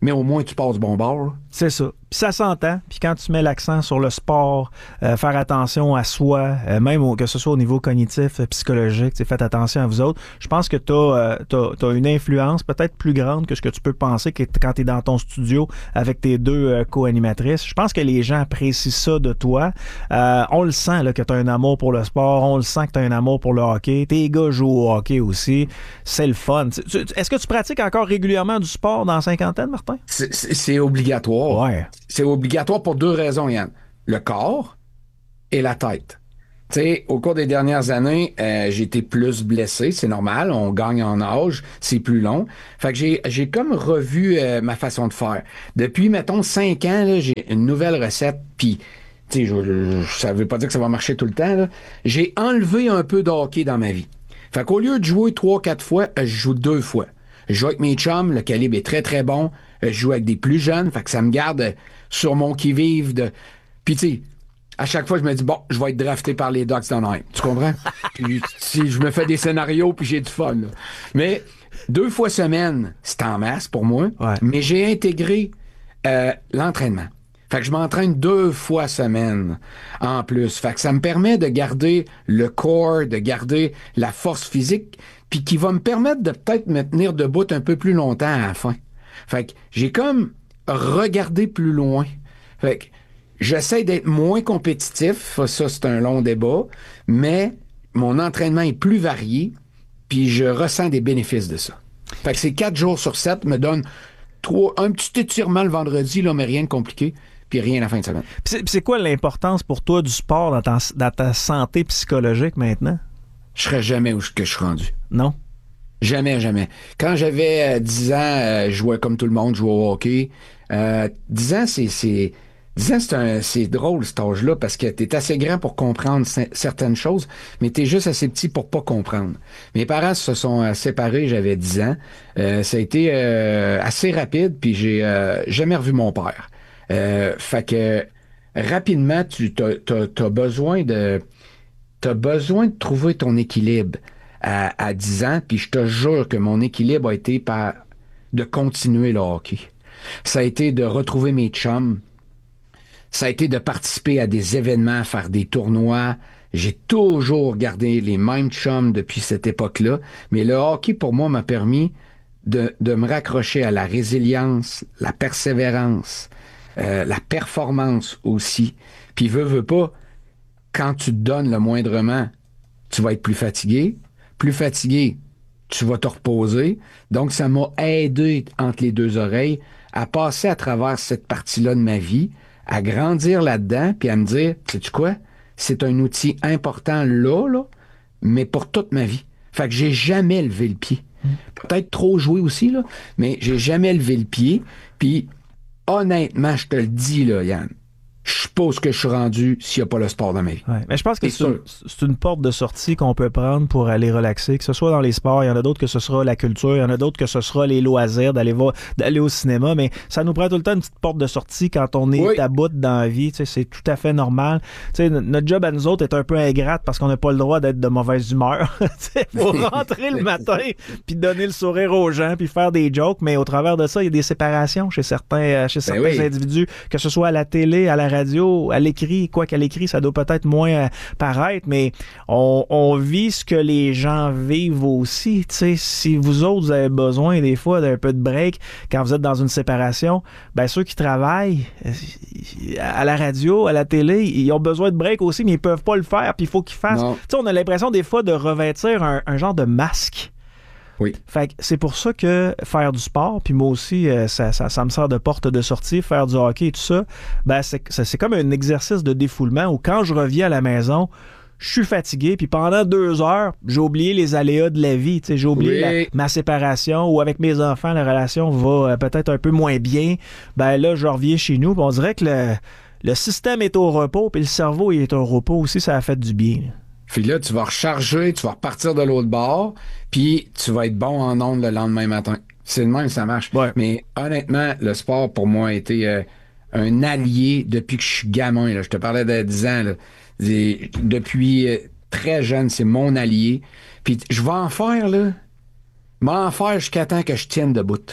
mais au moins tu passes bon bord. Là. C'est ça. Puis ça s'entend. Puis quand tu mets l'accent sur le sport, euh, faire attention à soi, euh, même au, que ce soit au niveau cognitif, euh, psychologique, faites attention à vous autres. Je pense que tu as euh, une influence peut-être plus grande que ce que tu peux penser que t- quand tu es dans ton studio avec tes deux euh, co-animatrices. Je pense que les gens apprécient ça de toi. Euh, on le sent là, que tu as un amour pour le sport. On le sent que tu as un amour pour le hockey. Tes gars jouent au hockey aussi. C'est le fun. Tu, tu, est-ce que tu pratiques encore régulièrement du sport dans la cinquantaine, Martin? C'est, c'est, c'est obligatoire. Ouais. C'est obligatoire pour deux raisons, Yann. Le corps et la tête. Tu sais, au cours des dernières années, euh, j'ai été plus blessé, c'est normal, on gagne en âge, c'est plus long. Fait que j'ai, j'ai comme revu euh, ma façon de faire. Depuis, mettons, cinq ans, là, j'ai une nouvelle recette, puis, tu sais, je, je, ça veut pas dire que ça va marcher tout le temps, là. J'ai enlevé un peu de hockey dans ma vie. Fait qu'au lieu de jouer trois, quatre fois, je joue deux fois. Je joue avec mes chums, le calibre est très, très bon. Je joue avec des plus jeunes, fait que ça me garde sur mon qui-vive de... Puis, tu sais, à chaque fois, je me dis, bon, je vais être drafté par les Ducks d'Anaheim. Tu comprends? Puis, si je me fais des scénarios, puis j'ai du fun. Là. Mais deux fois semaine, c'est en masse pour moi. Ouais. Mais j'ai intégré euh, l'entraînement. Fait que je m'entraîne deux fois semaine en plus. Fait que ça me permet de garder le corps, de garder la force physique, puis qui va me permettre de peut-être me tenir debout un peu plus longtemps à la fin. Fait que j'ai comme regardé plus loin. Fait que j'essaie d'être moins compétitif. Ça, c'est un long débat. Mais mon entraînement est plus varié, puis je ressens des bénéfices de ça. Fait que ces quatre jours sur sept me donnent trois, un petit étirement le vendredi, là, mais rien de compliqué, puis rien la fin de semaine. Puis c'est, puis c'est quoi l'importance pour toi du sport dans ta, dans ta santé psychologique maintenant? Je serais jamais où que je suis rendu. Non? Jamais, jamais. Quand j'avais euh, dix ans, euh, je jouais comme tout le monde, je jouais au hockey. Euh, dix ans, c'est... c'est dix ans, c'est, un, c'est drôle, cet âge-là, parce que t'es assez grand pour comprendre c- certaines choses, mais t'es juste assez petit pour pas comprendre. Mes parents se sont euh, séparés, j'avais dix ans. Euh, ça a été euh, assez rapide, puis j'ai euh, jamais revu mon père. Euh, fait que, rapidement, tu t'as, t'as, t'as besoin de... T'as besoin de trouver ton équilibre à, à dix ans, puis je te jure que mon équilibre a été par de continuer le hockey. Ça a été de retrouver mes chums. Ça a été de participer à des événements, faire des tournois. J'ai toujours gardé les mêmes chums depuis cette époque-là. Mais le hockey, pour moi, m'a permis de, de me raccrocher à la résilience, la persévérance, euh, la performance aussi. Puis, veux, veux pas, quand tu te donnes le moindrement, tu vas être plus fatigué. Plus fatigué, tu vas te reposer. Donc, ça m'a aidé entre les deux oreilles à passer à travers cette partie-là de ma vie, à grandir là-dedans, puis à me dire, sais-tu quoi? C'est un outil important là, là, mais pour toute ma vie. Fait que j'ai jamais levé le pied. Mmh. Peut-être trop joué aussi, là, mais j'ai jamais levé le pied. Puis, honnêtement, je te le dis, là, Yann, je sais pas où que je suis rendu s'il n'y a pas le sport dans ma vie. Ouais, mais je pense que c'est, c'est, une, c'est une porte de sortie qu'on peut prendre pour aller relaxer, que ce soit dans les sports, il y en a d'autres que ce sera la culture, il y en a d'autres que ce sera les loisirs, d'aller voir, d'aller au cinéma, mais ça nous prend tout le temps une petite porte de sortie quand on est oui. à bout dans la vie, tu sais, c'est tout à fait normal. Tu sais, notre job à nous autres est un peu ingrate parce qu'on n'a pas le droit d'être de mauvaise humeur. Il faut rentrer le matin puis donner le sourire aux gens puis faire des jokes, mais au travers de ça, il y a des séparations chez certains, chez certains ben oui. individus, que ce soit à la télé, à la radio, à l'écrit, quoi qu'à l'écrit, ça doit peut-être moins euh, paraître, mais on, on vit ce que les gens vivent aussi. Tu sais, si vous autres, vous avez besoin des fois d'un peu de break quand vous êtes dans une séparation, ben ceux qui travaillent à la radio, à la télé, ils ont besoin de break aussi, mais ils peuvent pas le faire, puis il faut qu'ils fassent. Tu sais, on a l'impression des fois de revêtir un, un genre de masque. Oui. Fait que c'est pour ça que faire du sport, puis moi aussi, euh, ça, ça, ça me sert de porte de sortie, faire du hockey et tout ça, ben c'est, c'est comme un exercice de défoulement où quand je reviens à la maison, je suis fatigué, puis pendant deux heures, j'ai oublié les aléas de la vie, j'ai oublié oui. la, ma séparation, ou avec mes enfants, la relation va euh, peut-être un peu moins bien. Ben là, je reviens chez nous, on dirait que le, le système est au repos, puis le cerveau il est au repos aussi, ça a fait du bien. Là. Puis là, tu vas recharger, tu vas repartir de l'autre bord, puis tu vas être bon en ondes le lendemain matin. C'est de même, ça marche. Ouais. Mais honnêtement, le sport, pour moi, a été euh, un allié depuis que je suis gamin. Là. Je te parlais de dix ans. Là. Depuis euh, très jeune, c'est mon allié. Puis je vais en faire, là. Je vais en faire jusqu'à temps que je tienne debout.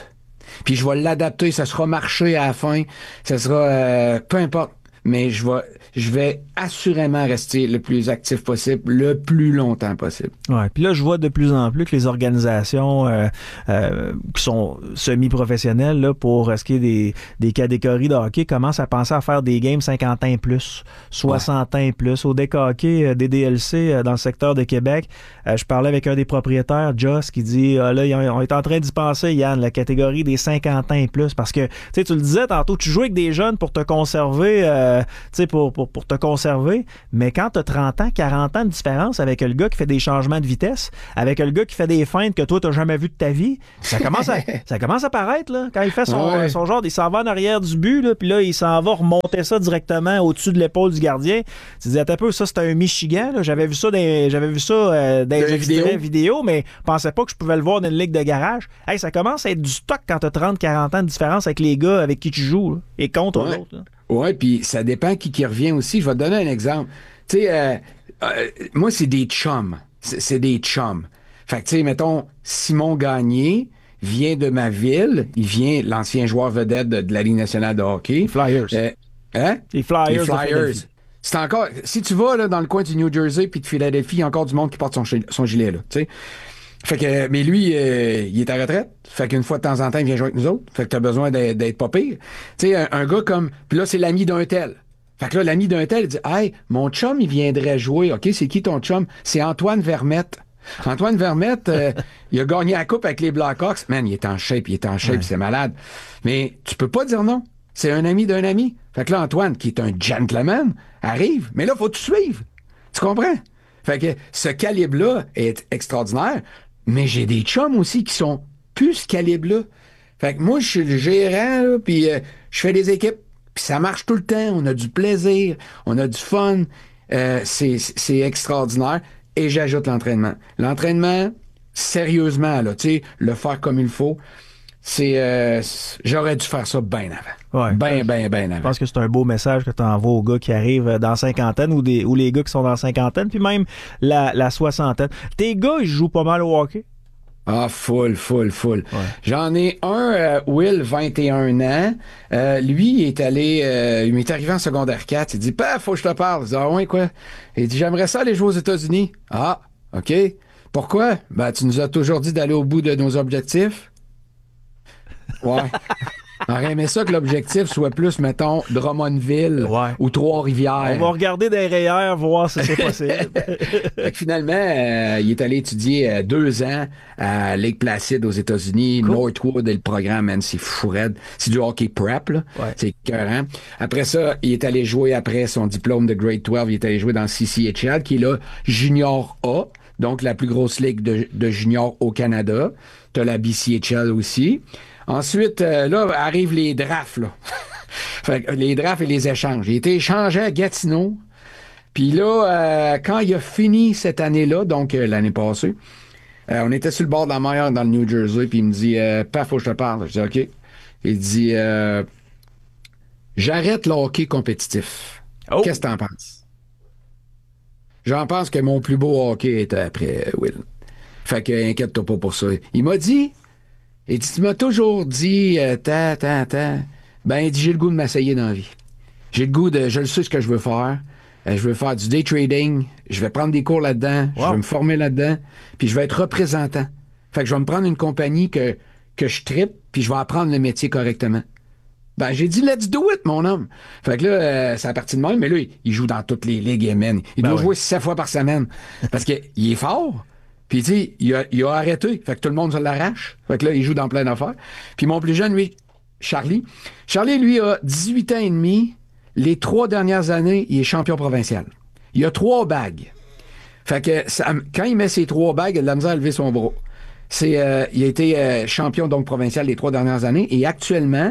Puis je vais l'adapter, ça sera marché à la fin, ça sera euh, peu importe, mais je vais je vais assurément rester le plus actif possible, le plus longtemps possible. Ouais, puis là je vois de plus en plus que les organisations euh, euh, qui sont semi-professionnelles là, pour ce qui est des, des catégories de hockey commencent à penser à faire des games cinquante ans et plus, soixante ouais. ans et plus. Au D K Hockey, euh, des D L C euh, dans le secteur de Québec, euh, je parlais avec un des propriétaires, Joss, qui dit ah, là, on est en train d'y penser, Yann, la catégorie des cinquante ans et plus, parce que tu sais, tu le disais tantôt, tu joues avec des jeunes pour te conserver, euh, tu sais, pour, pour, pour te conserver, mais quand tu as trente ans, quarante ans de différence avec le gars qui fait des changements de vitesse, avec le gars qui fait des feintes que toi, tu n'as jamais vu de ta vie, ça commence à, ça commence à paraître, là, quand il fait son, ouais. son genre, il s'en va en arrière du but, là, puis là, il s'en va remonter ça directement au-dessus de l'épaule du gardien. Tu disais, un peu, ça, c'était un Michigan, là. J'avais vu ça dans, j'avais vu ça, euh, dans les extraits vidéo, mais je pensais pas que je pouvais le voir dans une ligue de garage. Hey, ça commence à être du stock quand tu as trente quarante ans de différence avec les gars avec qui tu joues, là, et contre ouais. l'autre. Là. Oui, puis ça dépend qui qui revient aussi. Je vais te donner un exemple. Tu sais, euh, euh, moi, c'est des chums. C'est, c'est des chums. Fait que, tu sais, mettons, Simon Gagné vient de ma ville. Il vient, l'ancien joueur vedette de, de la Ligue nationale de hockey. Les Flyers. Euh, hein? Les Flyers. Les Flyers. C'est encore... Si tu vas là, dans le coin du New Jersey puis de Philadelphie, il y a encore du monde qui porte son, son gilet, là, tu sais. Fait que, mais lui, euh, il est à retraite. Fait qu'une fois de temps en temps, il vient jouer avec nous autres. Fait que t'as besoin d'être, d'être pas pire. Tu sais, un, un gars comme... Puis là, c'est l'ami d'un tel. Fait que là, l'ami d'un tel, il dit « Hey, mon chum, il viendrait jouer. OK, c'est qui ton chum? C'est Antoine Vermette. Antoine Vermette, euh, il a gagné la coupe avec les Blackhawks. Man, il est en shape, il est en shape, ouais. C'est malade. Mais tu peux pas dire non. C'est un ami d'un ami. Fait que là, Antoine, qui est un gentleman, arrive. Mais là, faut te suivre. Tu comprends? Fait que ce calibre-là est extraordinaire. Mais j'ai des chums aussi qui sont plus ce calibre-là. Fait que moi, je suis le gérant, là, puis euh, je fais des équipes. Puis ça marche tout le temps. On a du plaisir, on a du fun. Euh, c'est, c'est extraordinaire. Et j'ajoute l'entraînement. L'entraînement, sérieusement, là, tu sais, le faire comme il faut, c'est... Euh, j'aurais dû faire ça bien avant. Ouais. Bien, bien, bien avant. Je pense que c'est un beau message que tu envoies aux gars qui arrivent dans la cinquantaine ou, des, ou les gars qui sont dans la cinquantaine, puis même la, la soixantaine. Tes gars, ils jouent pas mal au hockey? Ah, full, full, full. Ouais. J'en ai un, euh, Will, vingt et un ans. Euh, lui, il est allé, euh, il m'est arrivé en secondaire quatre. Il dit, paf, faut que je te parle. Je dis, ah ouais, quoi? Il dit, j'aimerais ça aller jouer aux États-Unis. Ah, OK. Pourquoi? Ben, tu nous as toujours dit d'aller au bout de nos objectifs. Ouais. On aurait aimé ça que l'objectif soit plus, mettons, Drummondville ouais. ou Trois-Rivières. On va regarder derrière, voir si c'est possible. Fait que finalement, euh, il est allé étudier euh, deux ans à Lake Placid aux États-Unis. Cool. Northwood et le programme, man, c'est fou raide. C'est du hockey prep, là. Ouais. C'est écœurant. Après ça, il est allé jouer après son diplôme de Grade douze. Il est allé jouer dans le C C H L, qui est là Junior A, donc la plus grosse ligue de, de junior au Canada. T'as la B C H L aussi. Ensuite, euh, là, arrivent les drafts, là. Fait que les drafts et les échanges. Il a été échangé à Gatineau. Puis là, euh, quand il a fini cette année-là, donc euh, l'année passée, euh, on était sur le bord de la mer dans le New Jersey, puis il me dit euh, « Paf, faut que je te parle. » Je dis « OK. » Il dit euh, « J'arrête le hockey compétitif. Oh. Qu'est-ce que t'en penses? » J'en pense que mon plus beau hockey était après Will. Fait que inquiète-toi pas pour ça. Il m'a dit... Et tu m'as toujours dit, euh, ta, ta, ta. Ben, il dit, j'ai le goût de m'essayer dans la vie. J'ai le goût de, je le sais ce que je veux faire. Euh, je veux faire du day trading. Je vais prendre des cours là-dedans. Wow. Je vais me former là-dedans. Puis je vais être représentant. Fait que je vais me prendre une compagnie que, que je trippe, puis je vais apprendre le métier correctement. Ben, j'ai dit, let's do it, mon homme. Fait que là, euh, c'est à partir de moi, mais là, il, il joue dans toutes les ligues, man. Il ben doit oui. jouer sept fois par semaine. Parce qu'il est fort. Puis, tu sais, il a, il a arrêté. Fait que tout le monde se l'arrache. Fait que là, il joue dans plein d'affaires. Puis, mon plus jeune, lui, Charlie. Charlie, lui, a dix-huit ans et demi. Les trois dernières années, il est champion provincial. Il a trois bagues. Fait que ça, quand il met ses trois bagues, il a de la misère à lever son bras. C'est, euh, il a été euh, champion, donc, provincial les trois dernières années. Et actuellement,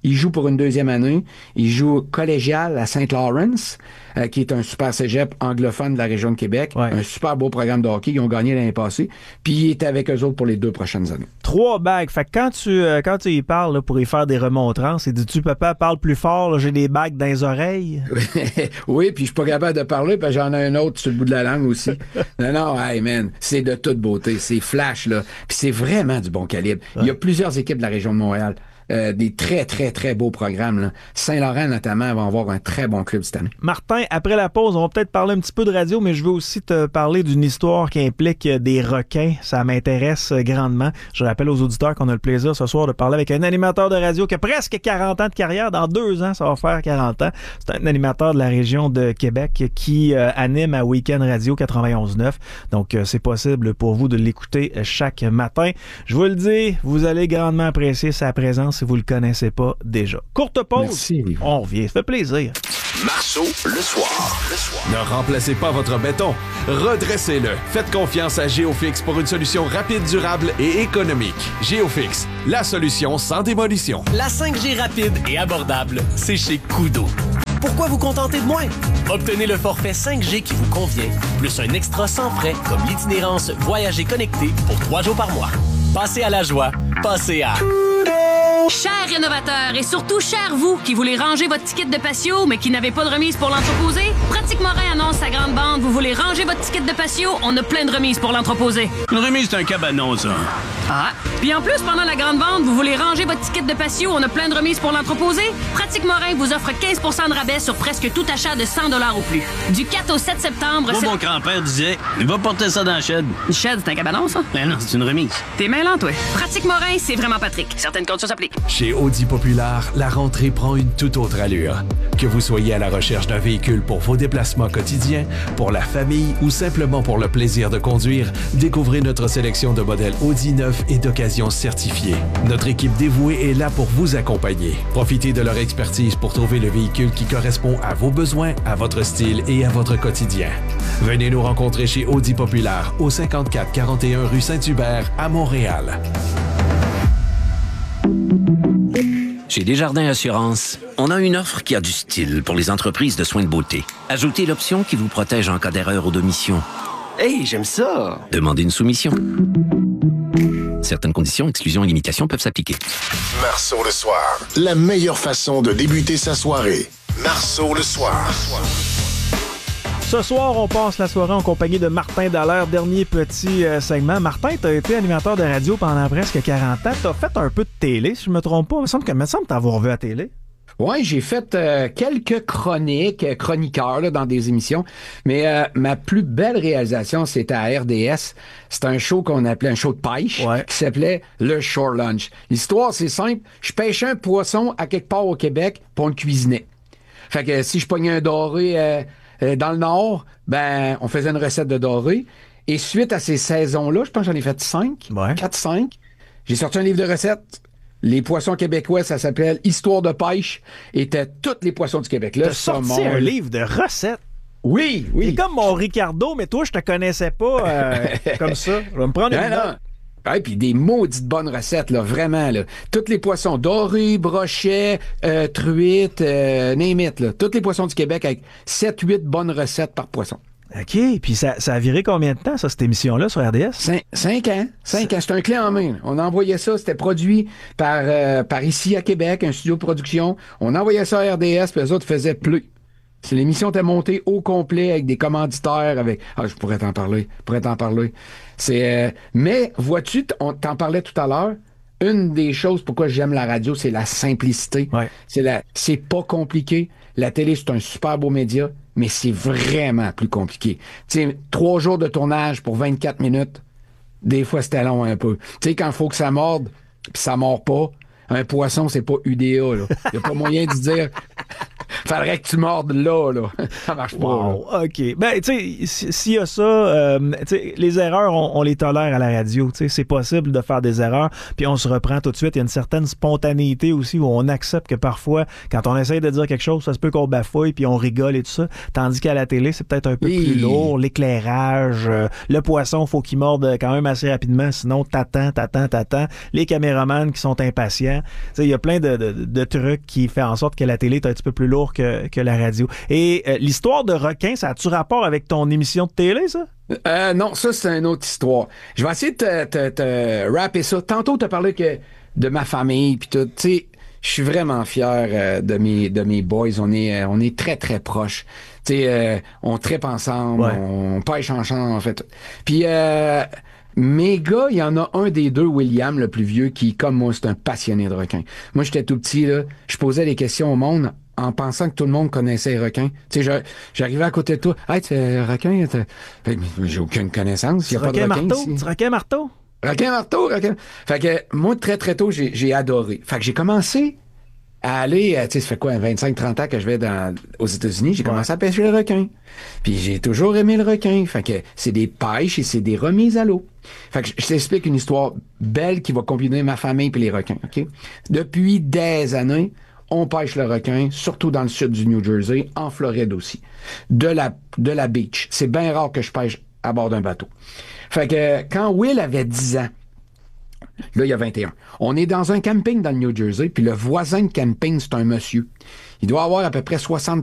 Il joue pour une deuxième année. Il joue collégial à Saint Lawrence, euh, qui est un super cégep anglophone de la région de Québec. Ouais. Un super beau programme de hockey. Ils ont gagné l'année passée. Puis il est avec eux autres pour les deux prochaines années. Trois bagues. Fait que quand tu, euh, quand tu y parles là, pour y faire des remontrances, et dis-tu, papa, parle plus fort, là, j'ai des bagues dans les oreilles? Oui, puis je suis pas capable de parler, puis j'en ai un autre sur le bout de la langue aussi. non, non, hey man, c'est de toute beauté. C'est flash, là. Puis c'est vraiment du bon calibre. Ouais. Il y a plusieurs équipes de la région de Montréal. Euh, des très, très, très beaux programmes. Là. Saint-Laurent, notamment, va avoir un très bon club cette année. Martin, après la pause, on va peut-être parler un petit peu de radio, mais je veux aussi te parler d'une histoire qui implique des requins. Ça m'intéresse grandement. Je rappelle aux auditeurs qu'on a le plaisir ce soir de parler avec un animateur de radio qui a presque quarante ans de carrière. Dans deux ans, ça va faire quarante ans. C'est un animateur de la région de Québec qui euh, anime à Week-end Radio quatre-vingt-onze neuf. Donc, euh, c'est possible pour vous de l'écouter chaque matin. Je vous le dis, vous allez grandement apprécier sa présence si vous le connaissez pas déjà. Courte pause. Merci. On revient. Ça fait plaisir. Marceau, le soir. Le soir. Ne remplacez pas votre béton. Redressez-le. Faites confiance à Géofix pour une solution rapide, durable et économique. Géofix, la solution sans démolition. La cinq G rapide et abordable, c'est chez Kudo. Pourquoi vous contenter de moins? Obtenez le forfait cinq G qui vous convient, plus un extra sans frais comme l'itinérance Voyager connecté pour trois jours par mois. Passez à la joie. Passez à... Chers rénovateurs et surtout chers vous qui voulez ranger votre ticket de patio mais qui n'avez pas de remise pour l'entreposer, Pratique Morin annonce sa grande bande. Vous voulez ranger votre ticket de patio, on a plein de remises pour l'entreposer. Une remise, c'est un cabanon, ça. Ah. Puis en plus, pendant la grande vente, vous voulez ranger votre ticket de patio, on a plein de remises pour l'entreposer. Pratique Morin vous offre quinze pour cent de rabais sur presque tout achat de cent dollars ou plus. Du quatre au sept septembre... Moi, mon grand-père disait, il va porter ça dans le shed. Le shed, c'est un cabanon, ça? Ben non, c'est une remise. T'es mêlant, toi. Pratique Morin, c'est vraiment Patrick. Certaines conditions s'appliquent. Chez Audi Populaire, la rentrée prend une toute autre allure. Que vous soyez à la recherche d'un véhicule pour vos déplacements quotidiens, pour la famille ou simplement pour le plaisir de conduire, découvrez notre sélection de modèles Audi neufs et d'occasion certifiés. Notre équipe dévouée est là pour vous accompagner. Profitez de leur expertise pour trouver le véhicule qui correspond à vos besoins, à votre style et à votre quotidien. Venez nous rencontrer chez Audi Populaire au cinquante-quatre quarante et un rue Saint-Hubert à Montréal. Chez Desjardins Assurance, on a une offre qui a du style pour les entreprises de soins de beauté. Ajoutez l'option qui vous protège en cas d'erreur ou d'omission. Hey, j'aime ça! Demandez une soumission. Certaines conditions, exclusions et limitations peuvent s'appliquer. Marceau le soir. La meilleure façon de débuter sa soirée. Marceau le soir. Ce soir, on passe la soirée en compagnie de Martin Dallaire. Dernier petit euh, segment. Martin, tu as été animateur de radio pendant presque quarante ans. Tu as fait un peu de télé, si je me trompe pas. Il me semble que me semble t'avoir vu à télé. Oui, j'ai fait euh, quelques chroniques, euh, chroniqueurs là, dans des émissions, mais euh, ma plus belle réalisation, c'était à R D S. C'était un show qu'on appelait un show de pêche, ouais, qui s'appelait le Shore Lunch. L'histoire, c'est simple. Je pêchais un poisson à quelque part au Québec, puis on le cuisinait. Fait que si je pognais un doré euh, euh, dans le Nord, ben on faisait une recette de doré. Et suite à ces saisons-là, je pense que j'en ai fait cinq, ouais. quatre, cinq, j'ai sorti un livre de recettes. Les poissons québécois, ça s'appelle Histoire de pêche. Étaient tous les poissons du Québec. Là, t'as sorti saumon, un livre de recettes. Oui, oui. C'est comme mon Ricardo, mais toi, je te connaissais pas euh, comme ça. Je vais me prendre une note. Ouais, puis des maudites bonnes recettes, là, vraiment, là. Tous les poissons, dorés, brochets, euh, truites, euh, name it, là. Tous les poissons du Québec avec sept huit bonnes recettes par poisson. OK. Puis ça, ça a viré combien de temps, ça, cette émission-là, sur R D S? Cinq, cinq ans. Cinq ans. C'était un clé en main. On envoyait ça. C'était produit par, euh, par ici à Québec, un studio de production. On envoyait ça à R D S, puis eux autres faisaient plus. Si l'émission était montée au complet avec des commanditaires, avec... Ah, je pourrais t'en parler. Je pourrais t'en parler. C'est... Euh... Mais, vois-tu, on t'en parlait tout à l'heure, une des choses pourquoi j'aime la radio, c'est la simplicité. Ouais. C'est la... c'est pas compliqué. La télé, c'est un super beau média, mais c'est vraiment plus compliqué. Tu sais, trois jours de tournage pour vingt-quatre minutes, des fois, c'était long un peu. Tu sais, quand il faut que ça morde, puis ça mord pas, un poisson, c'est pas U D A, là. Il n'y a pas moyen de dire... Faudrait que tu mordes là, là. Ça marche pas, wow, là. OK. Ben, tu sais, s'il y a ça, euh, tu sais, les erreurs, on, on les tolère à la radio. Tu sais, c'est possible de faire des erreurs, puis on se reprend tout de suite. Il y a une certaine spontanéité aussi où on accepte que parfois, quand on essaye de dire quelque chose, ça se peut qu'on bafouille, puis on rigole et tout ça. Tandis qu'à la télé, c'est peut-être un peu oui. plus lourd. L'éclairage, euh, le poisson, faut qu'il morde quand même assez rapidement, sinon t'attends, t'attends, t'attends. Les caméramans qui sont impatients. Tu sais, il y a plein de, de, de trucs qui font en sorte que la télé est un petit peu plus lourd que, que la radio. Et euh, l'histoire de requin, ça a-tu rapport avec ton émission de télé, ça? Euh, non, ça, c'est une autre histoire. Je vais essayer de te, te, te rapper ça. Tantôt, tu as parlé que de ma famille, puis tout. Tu sais, je suis vraiment fier euh, de mes de mes boys. On est euh, on est très, très proches. Tu sais, euh, on tripe ensemble, ouais. on pêche ensemble, en fait. Puis, euh, mes gars, il y en a un des deux, William, le plus vieux, qui, comme moi, c'est un passionné de requins. Moi, j'étais tout petit, là, je posais des questions au monde en pensant que tout le monde connaissait les requins. Tu sais, j'arrivais à côté de toi. « Hey, tu es requin? » J'ai aucune connaissance. Il y a pas de requin marteau? ici. Tu requin marteau? Requin marteau, requin. Fait que moi, très, très tôt, j'ai, j'ai adoré. Fait que j'ai commencé à aller, tu sais, ça fait quoi, vingt-cinq trente ans que je vais dans, aux États-Unis, j'ai commencé ouais. à pêcher le requin. Puis j'ai toujours aimé le requin. Fait que c'est des pêches et c'est des remises à l'eau. Fait que je t'explique une histoire belle qui va combiner ma famille et les requins, OK? Depuis des années, on pêche le requin, surtout dans le sud du New Jersey, en Floride aussi. De la, de la beach. C'est bien rare que je pêche à bord d'un bateau. Fait que quand Will avait dix ans, là, il y a vingt et un, on est dans un camping dans le New Jersey, puis le voisin de camping, c'est un monsieur. Il doit avoir à peu près soixante